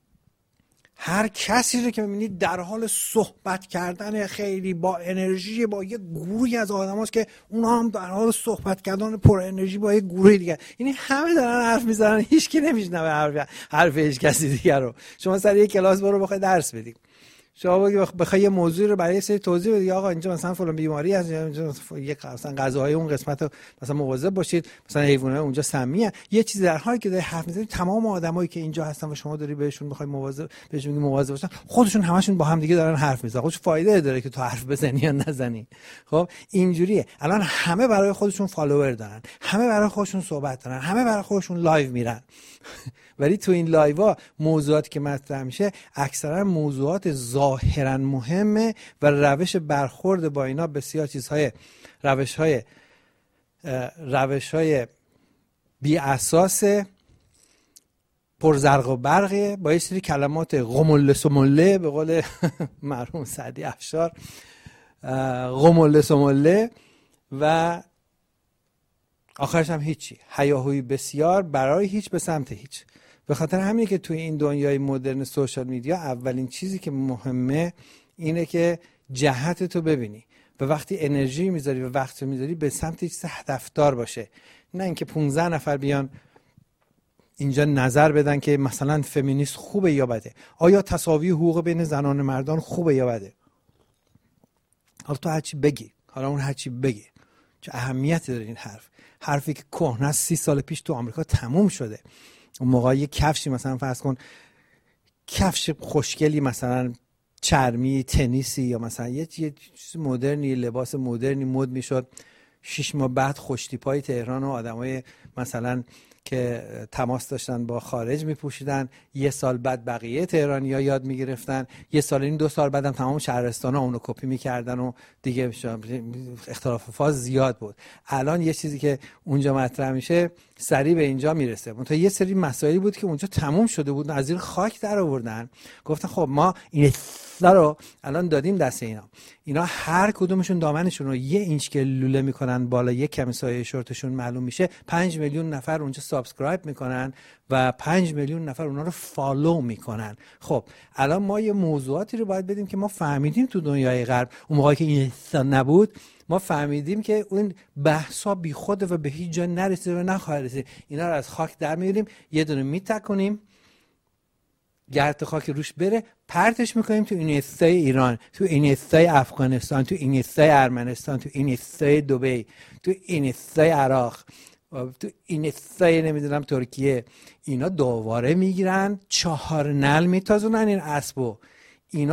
هر کسی رو که میبینید در حال صحبت کردن خیلی با انرژی با یه گروهی از آدم هاست که اونا هم در حال صحبت کردن پر انرژی با یه گروه دیگه، یعنی همه دارن حرف میزنن، هیچ کی نمیشنوه حرف حرف هیچ کسی دیگه رو. شما سر یه کلاس برو بخوای درس بدی، شما بخوای یه موضوعی رو برای سری توضیح بدی، آقا اینجا مثلا فلان بیماری هست، اینجا یه مثلا غذاهای اون قسمت رو مثلا مواظب باشید، مثلا حیوانات اونجا سمیه، یه چیزی در حالی که داری حرف میزنی تمام آدمایی که اینجا هستن و شما داری بهشون میخوای مواظب بهشون میگی مواظب باشن، خودشون همشون با هم دیگه دارن حرف میزنن، خودش فایده داره که تو حرف بزنی یا نزنی. خب اینجوریه. الان همه برای خودشون فالوور دارن، همه برای خودشون صحبت دارن، همه برای خودشون لایو میرن. ولی تو این لایوها موضوعاتی که مطرح میشه اکثرا موضوعات ظاهرا مهمه و روش برخورد با اینا بسیار چیزهای روشهای روشهای بی اساس پرزرق و برقه با یه سری کلمات قمله سمله به قول مرحوم سعدی افشار، قمله سمله و آخرش هم هیچی، هیاهوی بسیار برای هیچ به سمت هیچ. به خاطر همینه که توی این دنیای مدرن سوشال میدیا اولین چیزی که مهمه اینه که جهت تو ببینی و وقتی انرژی میذاری و وقت میذاری به سمت چیز هدفدار باشه، نه اینکه پانزده نفر بیان اینجا نظر بدن که مثلا فمینیست خوبه یا بده، آیا تساوی حقوق بین زنان و مردان خوبه یا بده. حالا تو هرچی بگی، حالا اون هرچی بگی، چه اهمیتی داره این حرف؟ حرفی که کهنه سی سال پیش تو آمریکا تموم شده. اون موقع یه کفشی مثلا فرض کن کفش خوشگلی مثلا چرمی تنیسی یا مثلا یه چیز مدرنی لباس مدرنی مد میشد، شش ماه بعد خوشتیپای تهران و آدمای مثلا که تماس داشتن با خارج میپوشیدن، یه سال بعد بقیه تهرانی‌ها یاد میگرفتن، یه سال این دو سال بعدم تمام شهرستان‌ها اونو کپی میکردن و دیگه اختلاف فاز زیاد بود. الان یه چیزی که اونجا مطرح میشه سریع به اینجا میرسه. منتها یه سری مسائلی بود که اونجا تموم شده بود، از زیر خاک در آوردن، گفتن خب ما این رو الان دادیم دست اینا. اینا هر کدومشون دامنشون رو یه اینچ که لوله میکنن بالا، یک کمی سایه شورتشون معلوم میشه، پنج میلیون نفر اونجا سابسکرایب میکنن و پنج میلیون نفر اونا رو فالو میکنن. خب الان ما یه موضوعاتی رو باید بدیم که ما فهمیدیم تو دنیای غرب اون موقعی که این نبود، ما فهمیدیم که اون بحثا بیخوده و به هیچ جا نرسیده و نخواهد رسید. اینا رو از خاک در میاریم، یه دونه میتکنیم گرد خاک روش بره، پرتش میکنیم تو اینستای ایران، تو اینستای افغانستان، تو اینستای ارمنستان، تو اینستای دبی، تو اینستای عراق، تو اینستای نمیدونم ترکیه. اینا دوباره میگیرن چهار نل میتازونن این اسبو. اینا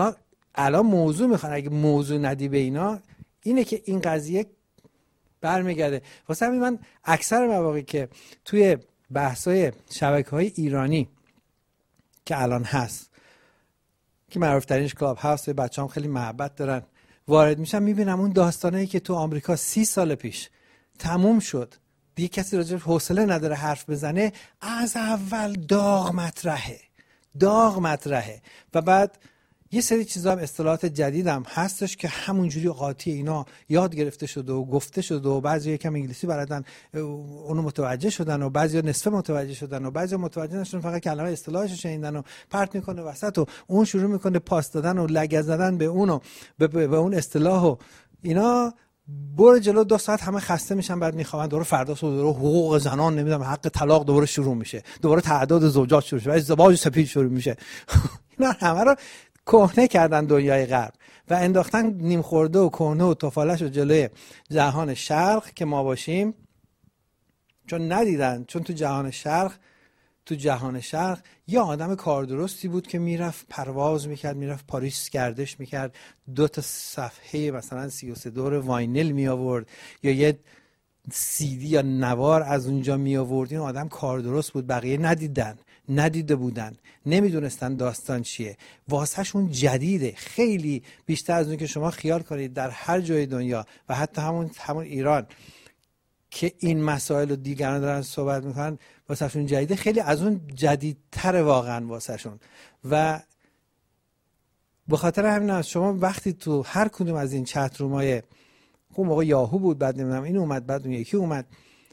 الان موضوع میخوان، اگه موضوع ندی به اینا، اینه که این قضیه برمیگرده. واسه همین من اکثر مواقع که توی بحث‌های شبکه‌های ایرانی که الان هست که معروف ترینش کلاب هاوس، بچه‌ام خیلی محبت دارن، وارد میشم میبینم اون داستانایی که تو آمریکا سی سال پیش تموم شد، دیگه کسی راجعش حوصله نداره حرف بزنه، از اول داغ مطرحه داغ مطرحه و بعد یه سری چیزا هم اصطلاحات جدیدم هستش که همونجوری قاطی اینا یاد گرفته شده و گفته شده و بعضی یکم انگلیسی بلدن اونو متوجه شدن و بعضی نصف متوجه شدن و بعضی متوجه نشدن، فقط کلمه اصطلاحش شنیدن و پرت میکنه وسط و اون شروع میکنه پاس دادن و لگد زدن به اونو به, به اون اصطلاح و اینا. برو جلو، دو ساعت همه خسته میشن، بعد میخوان دوباره فردا صبح دوباره حقوق زنان نمیدونم حق طلاق دوباره شروع میشه، دوباره تعداد زوجات شروع میشه، ازدواج سفید شروع میشه. اینا همه رو کهنه کردن دنیای غرب و انداختن نیم خورده و کهنه و تفالش رو جلوی جهان شرق که ما باشیم، چون ندیدن. چون تو جهان شرق تو جهان شرق یه آدم کاردرستی بود که میرفت پرواز میکرد، میرفت پاریس گردش میکرد، دو تا صفحه مثلا سی و سه دور واینل می آورد یا یه سیدی یا نوار از اونجا می آورد. این آدم کاردرست بود، بقیه ندیدن، ندیده بودن، نمیدونستن داستان چیه. واسهشون جدیده، خیلی بیشتر از اون که شما خیال کنید در هر جای دنیا و حتی همون همون ایران که این مسائل رو دیگران دارن صحبت میکنن، واسهشون جدیده، خیلی از اون جدیدتر واقعا واسهشون. و به خاطر همین از شما وقتی تو هر کدوم از این چت رومای، اون موقع یاهو بود، بعد نمیدونم این اومد، بعد اون یکی اومد،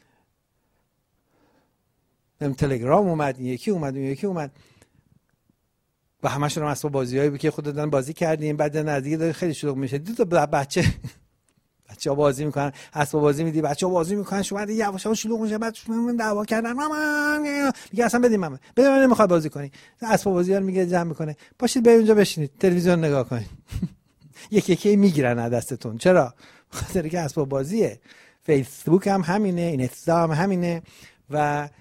نم تلگرام اومد، این یکی اومد، اون یکی اومد و همشون هم اسباب بازیایی بود که خود دادن بازی کردیم. بعد نزدیک داره خیلی شلوغ میشه، دو تا بچه بچه‌ها بازی میکنن، اسباب بازی میدی، بچه‌ها بازی میکنن، شما دیگه یواش یواش شلوغ میشه، بعد شما دعوا کردن، مامان میگه اصلا بدیم مامان بده، من نمیخواد بازی کنی. اسباب بازی رو میگه جمع میکنه، باشید برید اونجا بشینید تلویزیون نگاه کنید. یکی یکی میگیرن از دستتون. چرا؟ خاطر که اسباب بازیه. فیسبوک هم همینه، اینستا هم همینه و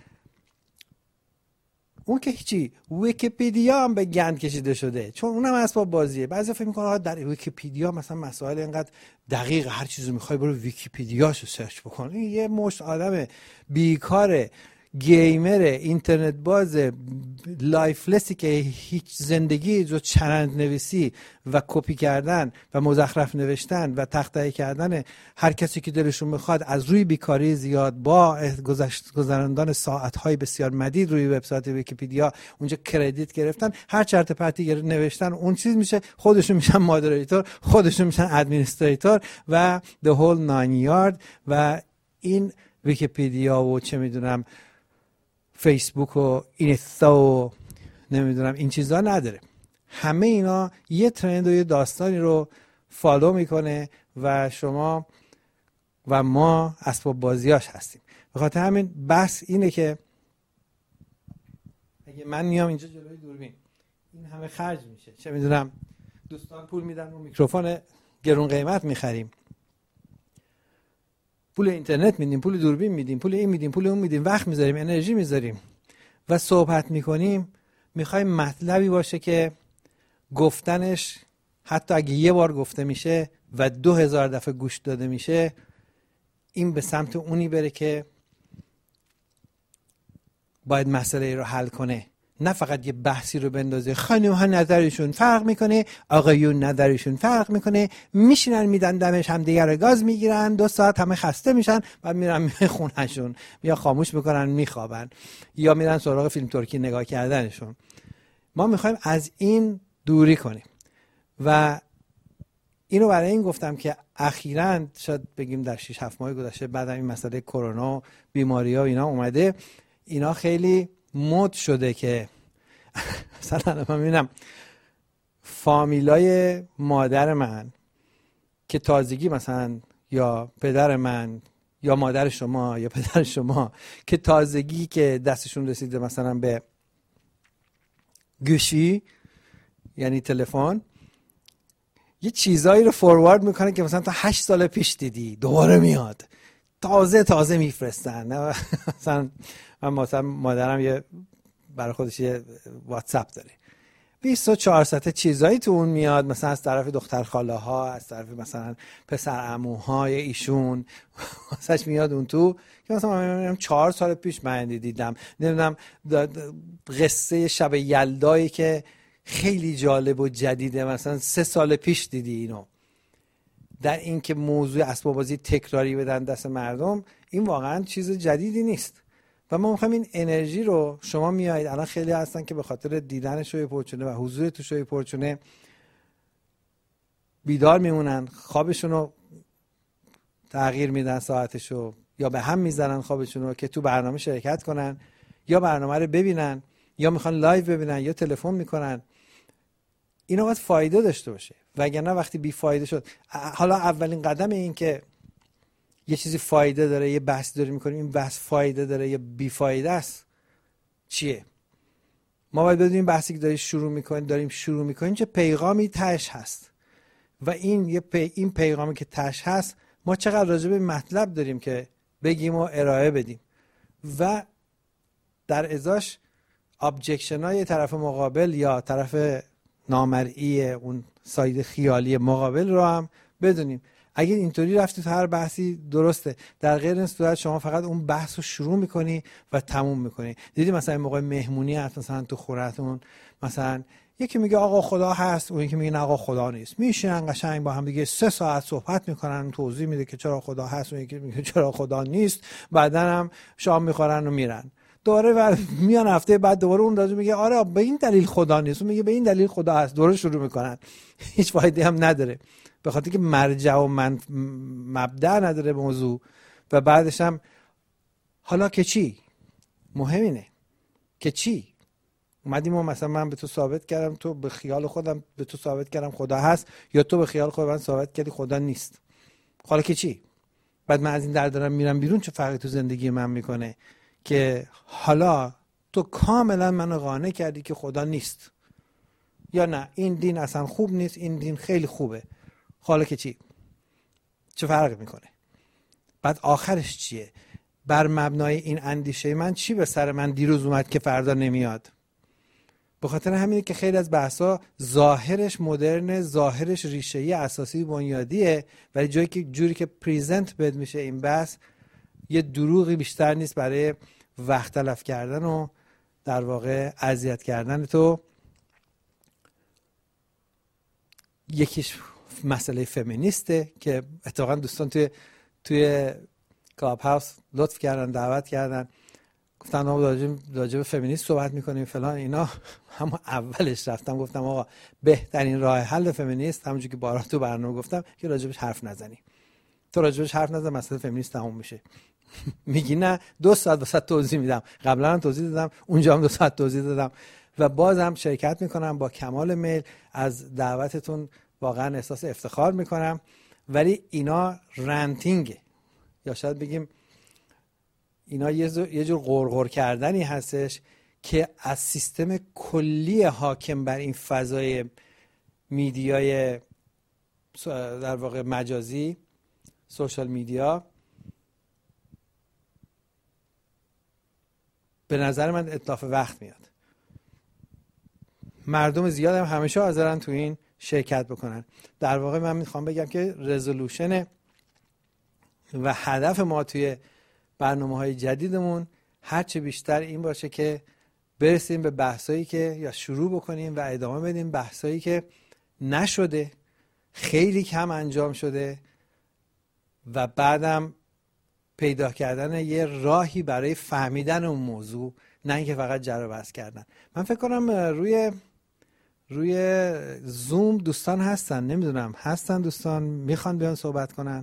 اون که هیچی. ویکی‌پدیا هم به گند کشیده شده، چون اونم اسباب بازیه. بعضی فکر میکنن آقا در ویکی‌پدیا مثلا مسائل اینقدر دقیق، هر چیزو میخوای برو ویکی‌پدیاشو سرچ بکن. این یه مشت آدم بیکاره، گیمر، اینترنت باز، لایفلسی که هیچ زندگی جو چرند نویسی و کپی کردن و مزخرف نوشتن و تخته‌ای کردن هر کسی که دلشون میخواد، از روی بیکاری زیاد با گذراندن ساعت‌های بسیار مدید روی وبسایت ویکی‌پدیا اونجا کردیت گرفتن، هر چرت پرتی نوشتن اون چیز میشه، خودشون میشن مادریتور، خودشون میشن ادمنستریتور و the whole nine yard. و این ویکی‌پدیا و چه میدونم فیسبوک و اینستا و نمیدونم این چیزا نداره. همه اینا یه ترند و یه داستانی رو فالو میکنه و شما و ما اسباب بازیاش هستیم. به خاطر همین بحث اینه که اگه من میام اینجا جلوی دوربین این همه خرج میشه، چه میدونم دوستان پول میدن و میکروفون گرون قیمت میخریم، پول اینترنت میدیم، پول دوربین میدیم، پول این میدیم، پول اون میدیم، وقت میذاریم، انرژی میذاریم و صحبت میکنیم، میخوایم مطلبی باشه که گفتنش حتی اگه یه بار گفته میشه و دو هزار دفعه گوش داده میشه، این به سمت اونی بره که باید مسئله رو حل کنه، نه فقط یه بحثی رو بندازه. خانم ها نظرشون فرق میکنه، آقایون نظرشون فرق میکنه، میشینن میدن دمش هم دیگر گاز میگیرن، دو ساعت همه خسته میشن، بعد میرن خونهشون یا خاموش میکنن میخوابن یا میرن سراغ فیلم ترکی نگاه کردنشون. ما میخوایم از این دوری کنیم و اینو برای این گفتم که اخیراً شاید بگیم در شش هفت ماه گذشته بعد این مسئله کرونا و بیماری‌ها و اینا اومده، اینا خیلی مد شده که مثلا من میبینم فامیلای مادر من که تازگی مثلا یا پدر من یا مادر شما یا پدر شما که تازگی که دستشون رسیده مثلا به گوشی یعنی تلفن، یه چیزایی رو فوروارد میکنه که مثلا تا هشت سال پیش دیدی دوباره میاد، تازه تازه میفرستن. مثلا من مثلا مادرم یه برای خودش یه واتساپ داره، بیست و چهار ساعت چیزایی تو اون میاد، مثلا از طرف دختر خاله ها، از طرف مثلا پسر عموهای ایشون واسش میاد اون تو که مثلا من چهار سال پیش من دیدم، نمیدونم قصه شب یلدایی که خیلی جالب و جدیده مثلا سه سال پیش دیدی اینو. در این که موضوع اسباب بازی تکراری بدن دست مردم، این واقعا چیز جدیدی نیست و ما میخوایم این انرژی رو، شما میایید الان خیلی هستن که به خاطر دیدن شوی پرچونه و حضور تو شوی پرچونه بیدار میمونن، خوابشون رو تغییر میدن ساعتشو، یا به هم میزنن خوابشون رو که تو برنامه شرکت کنن یا برنامه رو ببینن یا میخوان لایو ببینن یا تلفن میکنن. اینا باید فایده داشته باشه، وگرنه وقتی بی فایده شد. حالا اولین قدم این که یه چیزی فایده داره، یه بحث داریم میکنیم، این بحث فایده داره یا بی فایده است چیه؟ ما باید بدونیم بحثی که داریم شروع میکنیم داریم شروع میکنیم چه پیغامی تاش هست و این یه پی این پیغامی که تاش هست ما چقدر راجع به مطلب داریم که بگیم و ارائه بدیم و در ازاش ابجکشن های طرف مقابل یا طرف نامرئی اون ساید خیالی مقابل رو هم بدونیم. اگه اینطوری رفتی تو هر بحثی درسته، در غیر این صورت شما فقط اون بحث رو شروع میکنی و تموم میکنی. دیدی مثلا این موقع مهمونی هست مثلا تو خورتون، مثلا یکی میگه آقا خدا هست، اون یکی میگه نه آقا خدا نیست، میشینن قشنگ با هم دیگه سه ساعت صحبت میکنن، توضیح میده که چرا خدا هست، اون یکی میگه چرا خدا نیست، بعدن هم شام میخورن و میرن دوره و میان هفته بعد دوباره اون راجع میگه آره به این دلیل خدا نیست، اون میگه به این دلیل خدا هست، دوره شروع میکنن. هیچ فایده هم نداره به خاطر که مرجع و من مبدأ نداره موضوع و بعدش هم حالا که چی؟ مهم اینه که چی؟ اومدیم و مثلا من به تو ثابت کردم، تو به خیال خودم به تو ثابت کردم خدا هست، یا تو به خیال خود من ثابت کردی خدا نیست. حالا که چی؟ بعد من از این در دارم میرم بیرون، چه فرقی تو زندگی من میکنه که حالا تو کاملا منو قانع کردی که خدا نیست، یا نه این دین اصلا خوب نیست، این دین خیلی خوبه. حالا که چی؟ چه فرقی میکنه؟ بعد آخرش چیه؟ بر مبنای این اندیشه من چی به سر من دیروز اومد که فردا نمیاد؟ به خاطر همینه که خیلی از بحثا ظاهرش مدرن، ظاهرش ریشه‌ای اساسی بنیادیه، ولی جایی که جوری که پریزنت بد میشه این بحث یه دروغی بیشتر نیست برای وقت تلف کردن و در واقع اذیت کردن تو. یکیش مسئله فمینیسته که اتفاقا دوستان توی توی کلاب هاوس لطف کردن، دعوت کردن، گفتن ما راجع به فمینیست صحبت میکنیم فلان اینا. همون اولش رفتم گفتم آقا بهترین راه حل فمینیست همونجوری که بارها تو برنامه گفتم که راجبش حرف نزنی. تو راجبش حرف نزن مسئله فمینیست تموم میشه. میگی نه دو ساعت واسه توضیح میدم، قبلا هم توضیح دادم، اونجا هم دو ساعت توضیح دادم و بازم شرکت میکنم با کمال میل. از دعوتتون واقعا احساس افتخار میکنم، ولی اینا رنتینگه یا شاید بگیم اینا یه جور غرغر کردنی هستش که از سیستم کلی حاکم بر این فضای میدیای در واقع مجازی، سوشال میدیا، به نظر من اتلاف وقت میاد. مردم زیاد هم همیشه حاضرن تو این شرکت بکنن. در واقع من میخوام بگم که رزولوشن و هدف ما توی برنامه‌های جدیدمون هرچه بیشتر این باشه که برسیم به بحثایی که یا شروع بکنیم و ادامه بدیم بحثایی که نشده، خیلی کم انجام شده و بعدم پیدا کردن یه راهی برای فهمیدن اون موضوع، نه اینکه فقط جر و بحث کردن. من فکر کنم روی روی زوم دوستان هستن، نمیدونم هستن دوستان میخوان بیان صحبت کنن؟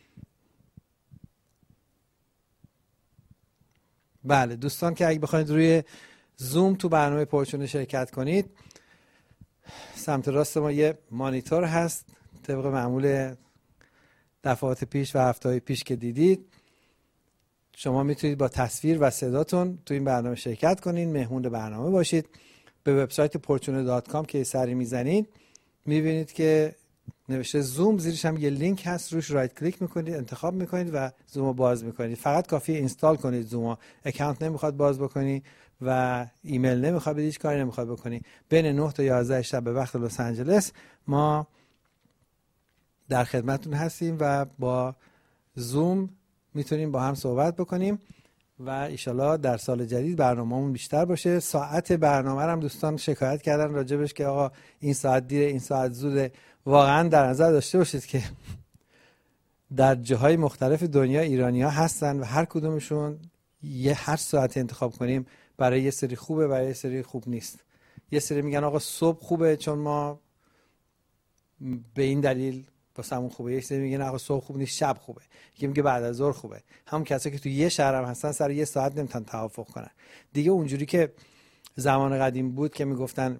بله دوستان که اگه بخواید روی زوم تو برنامه پرچونه شرکت کنید، سمت راست ما یه مانیتور هست طبق معمول دفعات پیش و هفته‌های پیش که دیدید. شما میتونید با تصویر و صداتون تو این برنامه شرکت کنید، مهمون برنامه باشید. به وبسایت پرچونه دات کام که سری میزنید میبینید که نوشته زوم، زیرش هم یه لینک هست، روش رایت کلیک میکنید، انتخاب میکنید و زوم رو باز میکنید. فقط کافیه اینستال کنید زوم. اکانت نمیخواد باز بکنی و ایمیل نمیخواد بدی، هیچ کاری نمیخواد بکنی. بین نه تا یازده شب به وقت لس آنجلس ما در خدمتتون هستیم و با زوم میتونیم با هم صحبت بکنیم و ایشالا در سال جدید برنامه‌مون بیشتر باشه. ساعت برنامه هم دوستان شکایت کردن راجبش که آقا این ساعت دیره، این ساعت زوده. واقعا در نظر داشته باشید که در جاهای مختلف دنیا ایرانی‌ها هستن و هر کدومشون یه هر ساعت انتخاب کنیم برای یه سری خوبه، برای یه سری خوب نیست. یه سری میگن آقا صبح خوبه چون ما به این دلیل واسمون خوبه، یه سری میگن آقا صبح خوب نیست شب خوبه، یکی میگه بعد از ظهر خوبه. همون کسایی که تو یه شهر هم هستن سر یه ساعت نمیتونن توافق کنن دیگه. اونجوری که زمان قدیم بود که میگفتن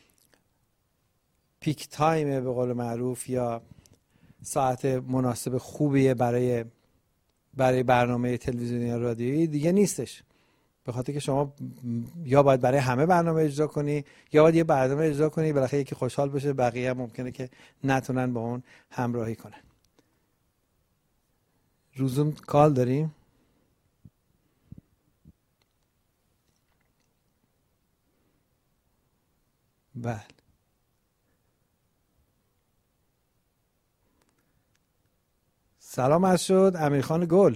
پیک تایم به قول معروف یا ساعت مناسب خوبیه برای برای برنامه تلویزیونی یا رادیویی، دیگه نیستش. به خاطر که شما یا باید برای همه برنامه اجرا کنی یا باید یه برنامه اجرا کنی بالاخره یکی خوشحال بشه، بقیه هم ممکنه که نتونن با اون همراهی کنن. روزوم کال داریم؟ بله. سلام عرض شد امیرخان گل.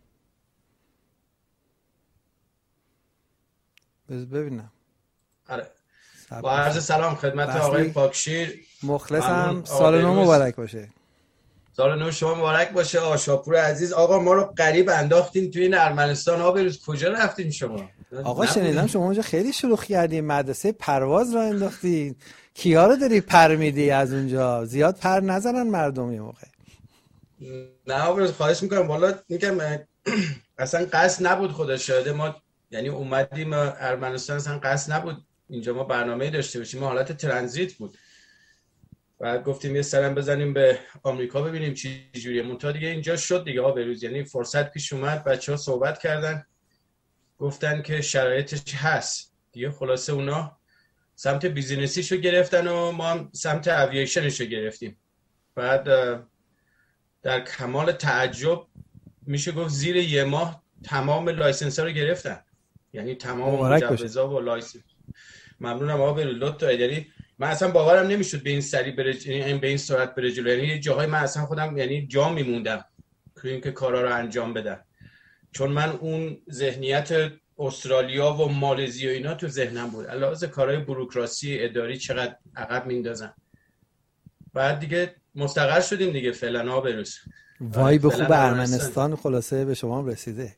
ببینم. آره. با عرض سلام خدمت آقای پاکشیر. مخلصم. سال نو مبارک باشه. سال نو شما مبارک باشه. آشاپور عزیز. آقا ما رو غریب انداختین توی این ارمنستان. ها بروز کجا رفتین شما؟ آقا شنیدم شما اونجا خیلی شلوغ کردی، مدرسه پرواز را انداختی. کیا رو داری پر میدی از اونجا؟ زیاد پر نزنن مردم یه موقع. نه بروز خواهش میکنم. والا میگم اصلا قصد نبود، خدا شاهده. ما یعنی اومدیم ارمنستان، اصلا قصد نبود اینجا ما برنامه‌ای داشته باشیم. ما حالت ترانزیت بود. بعد گفتیم یه سرم بزنیم به آمریکا ببینیم چی جوریه. منتها دیگه اینجا شد دیگه ها بروز. یعنی فرصت پیش اومد، بچه‌ها صحبت کردن، گفتن که شرایطش هست دیگه. خلاصه اونا سمت بیزینسیشو گرفتن و ما هم سمت اوییشنشو گرفتیم. بعد در کمال تعجب میشه گفت زیر یه ماه تمام لایسنس‌ها رو گرفتن. یعنی تمام مجوزا و لایسنس. ممنونم آقا لطف اداری. من اصلا باورم نمیشد به این سری بره، یعنی به این سرعت بره جلو. یعنی جاهای من اصلا خودم یعنی جا میموندم که اینکه کارا رو انجام بدن، چون من اون ذهنیت استرالیا و مالزی و اینا تو ذهنم بود. علاوه کارهای بوروکراسی اداری چقدر عقب میندازن. بعد دیگه مستقر شدیم دیگه فعلا ها بروز. وای به خوب ارمنستان خلاصه به شما هم رسیده.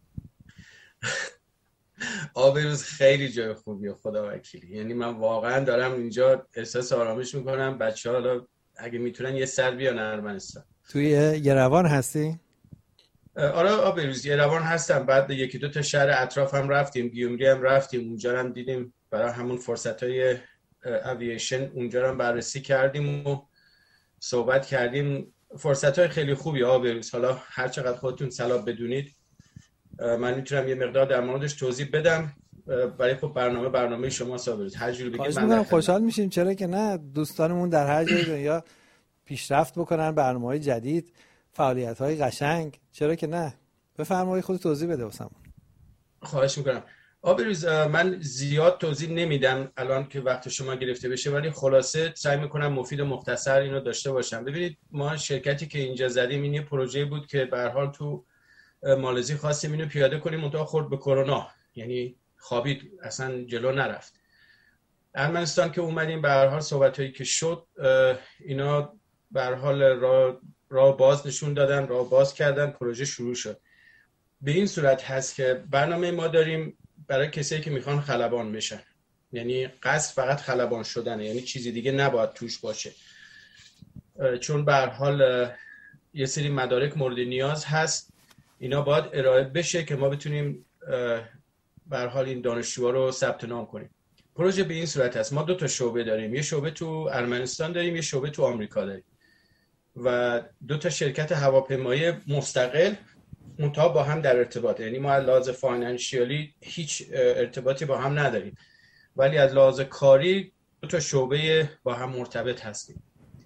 آبروز خیلی جای خوبیه خدا وکیلی. یعنی من واقعا دارم اینجا احساس آرامش میکنم. بچه ها حالا اگه میتونن یه سر بیان ارمنستان. توی یروان هستی؟ آره آبروز یروان هستم. بعد یکی دو تا شهر اطراف هم رفتیم، گیومری هم رفتیم، اونجا هم دیدیم برای همون فرصت های اوییشن اونجا هم بررسی کردیم و صحبت کردیم. فرصت های خیلی خوبی آبروز. حالا هر چقدر خودتون صلاح بدونید من میتونم یه مقدار در موردش توضیح بدم. برای خب برنامه برنامه شما صابرید هر جوری بگید من خوشحال میشیم. چرا که نه، دوستانمون در هر جای دنیا پیشرفت بکنن، برنامه‌های جدید، فعالیت‌های قشنگ. چرا که نه، بفرمایید خود توضیح بده واسمون. خواهش میکنم. آبروز من زیاد توضیح نمیدم الان که وقت شما گرفته بشه، ولی خلاصه سعی میکنم مفید و مختصر اینو داشته باشم. ببینید ما شرکتی که اینجا زدیم این یه پروژه بود که به هر حال تو مالزی خواستیم اینو پیاده کنیم، منتها خورد به کرونا، یعنی خوابید اصلا جلو نرفت. ارمنستان که اومدیم به هر حال صحبتایی که شد اینا به هر حال راه را باز نشون دادن، راه باز کردن، پروژه شروع شد. به این صورت هست که برنامه ما داریم برای کسایی که میخوان خلبان بشن، یعنی قصد فقط خلبان شدنه، یعنی چیزی دیگه نباید توش باشه، چون به هر حال یه سری مدارک مورد نیاز هست، اینا باید ارائه بشه که ما بتونیم به هر حال این دانشجوها رو ثبت نام کنیم. پروژه به این صورت هست. ما دو تا شعبه داریم، یه شعبه تو ارمنستان داریم، یه شعبه تو آمریکا داریم و دو تا شرکت هواپیمایی مستقل منتها با هم در ارتباط. یعنی ما از لحاظ فاینانشیالی هیچ ارتباطی با هم نداریم، ولی از لحاظ کاری دو تا شعبه با هم مرتبط هستیم.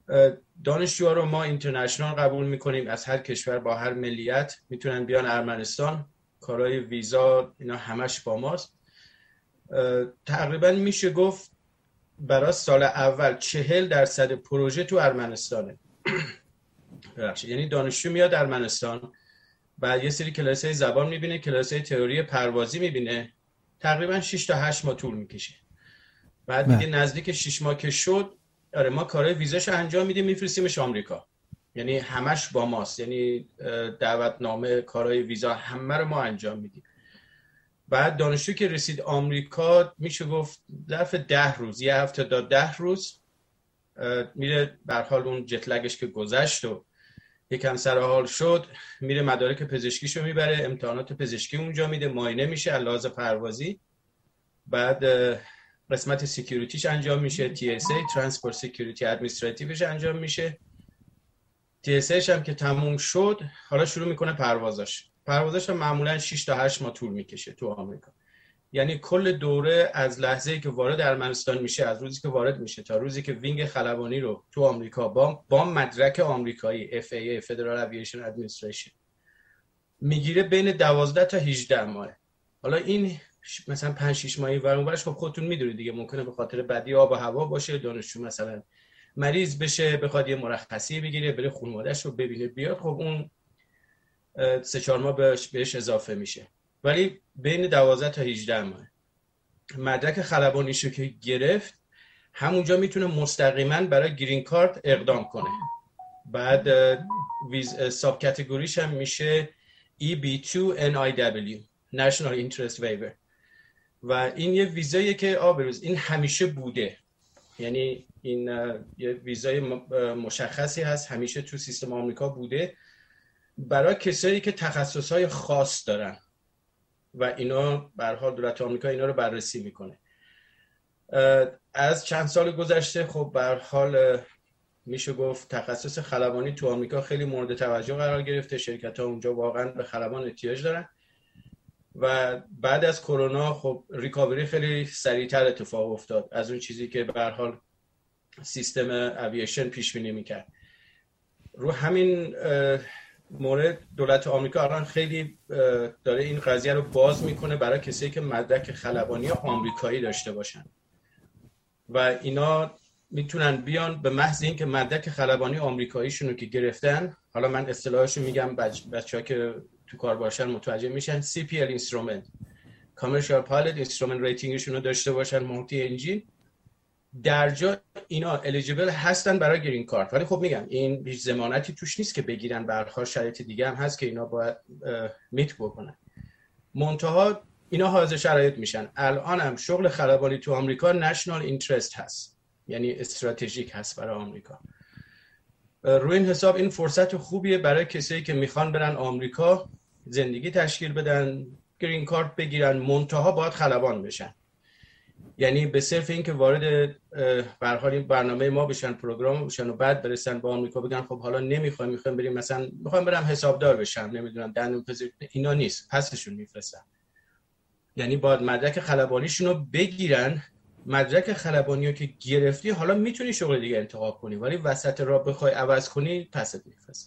دانشجوها رو ما اینترنشنال قبول میکنیم، از هر کشور با هر ملیت میتونن بیان ارمنستان. کارهای ویزا اینا همش با ماست. تقریبا میشه گفت برای سال اول چهل درصد پروژه تو ارمنستانه. یعنی دانشجو میاد ارمنستان، بعد یه سری کلاسای زبان میبینه، کلاسای تئوری پروازی میبینه، تقریبا شش تا هشت ماه طول میکشه. بعد دیگه نزدیک شش ماه که شد، آره ما کارهای ویزاشو انجام میدیم، میفرستیمش آمریکا. یعنی همش با ماست، یعنی دعوتنامه، کارهای ویزا همه رو ما انجام میدیم. بعد دانشجو که رسید آمریکا، میشه گفت ظرف ده روز، یه هفته تا ده روز میره، به هر حال اون جت لگش که گذشت و یکم سر حال شد، میره مدارک پزشکیشو میبره، امتحانات پزشکی اونجا میده، معاینه میشه لحاظ پروازی. بعد قسمت سکیوریتیش انجام میشه، تی اس ای ترانسپورت سکیوریتی ادمنستراتیوش انجام میشه. تی اس ایش هم که تموم شد، حالا شروع میکنه پروازاش. پروازاش هم معمولا شش تا هشت ماه طول میکشه تو آمریکا. یعنی کل دوره از لحظه‌ای که وارد ارمنستان میشه، از روزی که وارد میشه تا روزی که وینگ خلبانی رو تو آمریکا با با مدرک آمریکایی اف ای ای Federal Aviation Administration میگیره، بین دوازده تا هجده ماه. حالا این مثلا پنج شش ماهی ورانورش خب خودتون میدونید دیگه، ممکنه به خاطر بدی آب و هوا باشه، دانشجو مثلا مریض بشه، بخواد یه مرخصی بگیره، بره خانواده‌اش رو ببینه بیاد، خب اون سه چهار ماه بهش, بهش اضافه میشه. ولی بین دوازده تا هجده ماه مدرک خلبانیشو که گرفت، همونجا میتونه مستقیما برای گرین کارت اقدام کنه. بعد ویز ساب کاتگوریش هم میشه ای بی تو ان آی دبلیو National Interest Waiver و این یه ویزاییه که آبروز این همیشه بوده. یعنی این یه ویزای مشخصی هست، همیشه تو سیستم آمریکا بوده برای کسایی که تخصصهای خاص دارن و اینا به هر حال دولت آمریکا اینا رو بررسی میکنه. از چند سال گذشته خب به هر حال میشه گفت تخصص خلبانی تو آمریکا خیلی مورد توجه قرار گرفته، شرکت‌ها اونجا واقعا به خلبان احتیاج دارن و بعد از کرونا خب ریکاوری خیلی سریعتر اتفاق افتاد از اون چیزی که به هر حال سیستم اوییشن پیش بینی میکرد. رو همین مورد دولت آمریکا الان خیلی داره این قضیه رو باز میکنه برای کسایی که مدرک خلبانی آمریکایی داشته باشن و اینا میتونن بیان به محض این که مدرک خلبانی آمریکاییشون رو که گرفتن، حالا من اصطلاحاشو میگم بچ بچه‌ها که تو کار باشن متوجه میشن، سی پی ال اینسترومنت کامرشال پایلوت اینسترومنت ریتینگشون رو داشته باشن، مولتی انجین، در جا اینا الیجیبل هستن برای گرین کارت. ولی خب میگم این هیچ ضمانتی توش نیست که بگیرن، برخلاف شرایط دیگه هم هست که اینا باید میت بکنن. منتها اینا حاضر شرایط میشن. الان هم شغل خلبانی تو آمریکا نشنال اینترست هست، یعنی استراتژیک هست برای آمریکا. روی این حساب این فرصت خوبیه برای کسایی که میخوان برن آمریکا زندگی تشکیل بدن، گرین کارت بگیرن، منتها باید خلبان بشن. یعنی به صرف این که وارد به هر حال این برنامه ما بشن، پروگرام بشن و بعد برسن با آمریکا بگن خب حالا نمیخوایم، میخوایم بریم مثلا میخوایم برم حسابدار بشم، نمیدونم دندون پزشک، اینا نیست، پسشون میفرستن. یعنی باید مدرک خلبانیشون رو بگیرن. مدرک خلبانی رو که گرفتی حالا میتونی شغل دیگه انتخاب کنی، ولی وسط راه بخوای عوض کنی پست میفرستن.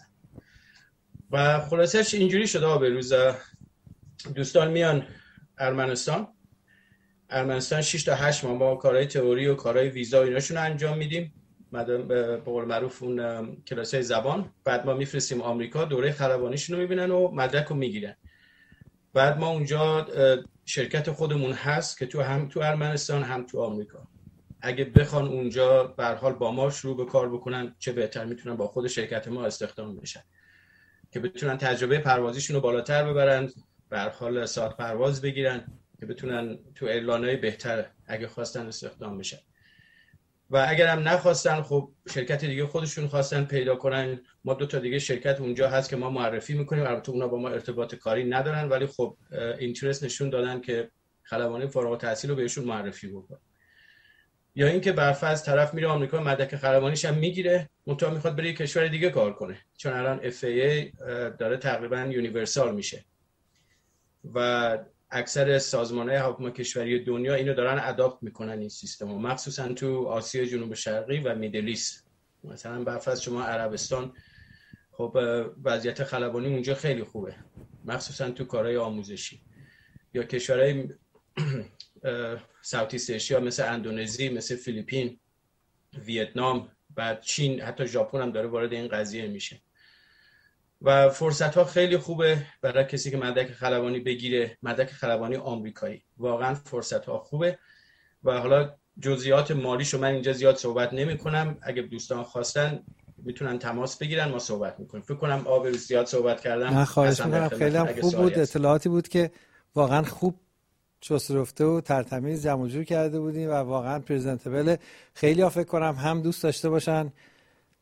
و خلاصش اینجوری شده به روز دوستان میان ارمنستان ارمنستان شش تا هشت ماه ما کارهای تئوری و کارهای ویزا و ایناشون انجام میدیم، به قول معروف اون کلاسای زبان. بعد ما میفرستیم آمریکا، دوره خلبانیشون رو میبینن و مدرک رو میگیرن. بعد ما اونجا شرکت خودمون هست که تو هم تو ارمنستان هم تو آمریکا، اگه بخوان اونجا به هر حال با ما شروع به کار بکنن چه بهتر، میتونن با خود شرکت ما استخدام بشن که بتونن تجربه پروازیشون رو بالاتر ببرن، به هر حال ساعت پرواز بگیرن که بتونن تو ایرلان‌های بهتر اگه خواستن استخدام بشن. و اگر هم نخواستن خب شرکت دیگه خودشون خواستن پیدا کنن، ما دو تا دیگه شرکت اونجا هست که ما معرفی میکنیم. البته اونا با ما ارتباط کاری ندارن ولی خب اینترست نشون دادن که خلبانی فارغ التحصیل رو بهشون معرفی بکنن. یا اینکه برفرض طرف میره آمریکا، مدرک خلبانیش هم میگیره، منتها میخواد بره کشور دیگه کار کنه، چون الان اف ای ای داره تقریبا یونیورسال میشه و اکثر سازمان‌های حکومت کشوری دنیا اینو دارن اداپت میکنن این سیستمو، مخصوصا تو آسیا جنوب شرقی و میدل ایست مثلا برفرض شما عربستان، خب وضعیت خلبانی اونجا خیلی خوبه، مخصوصا تو کارهای آموزشی. یا کشورهای ساوت ایست آسیا مثل اندونزی، مثل فیلیپین، ویتنام و چین، حتی ژاپن هم داره وارد این قضیه میشه و فرصت ها خیلی خوبه برای کسی که مدرک خلبانی بگیره، مدرک خلبانی آمریکایی. واقعا فرصت ها خوبه و حالا جزئیات مالیشو من اینجا زیاد صحبت نمی کنم. اگه دوستان خواستن میتونن تماس بگیرن، ما صحبت میکنیم. فکر کنم آب زیاد صحبت کردم. نه خواهش میکنم، خیلی هم خوب بود، اطلاعاتی بود که واقعا خوب چست رفته و ترتمیز جمع و جور کرده بودیم و واقعا پرزنتبل. خیلی ها فکر کنم هم دوست داشته باشن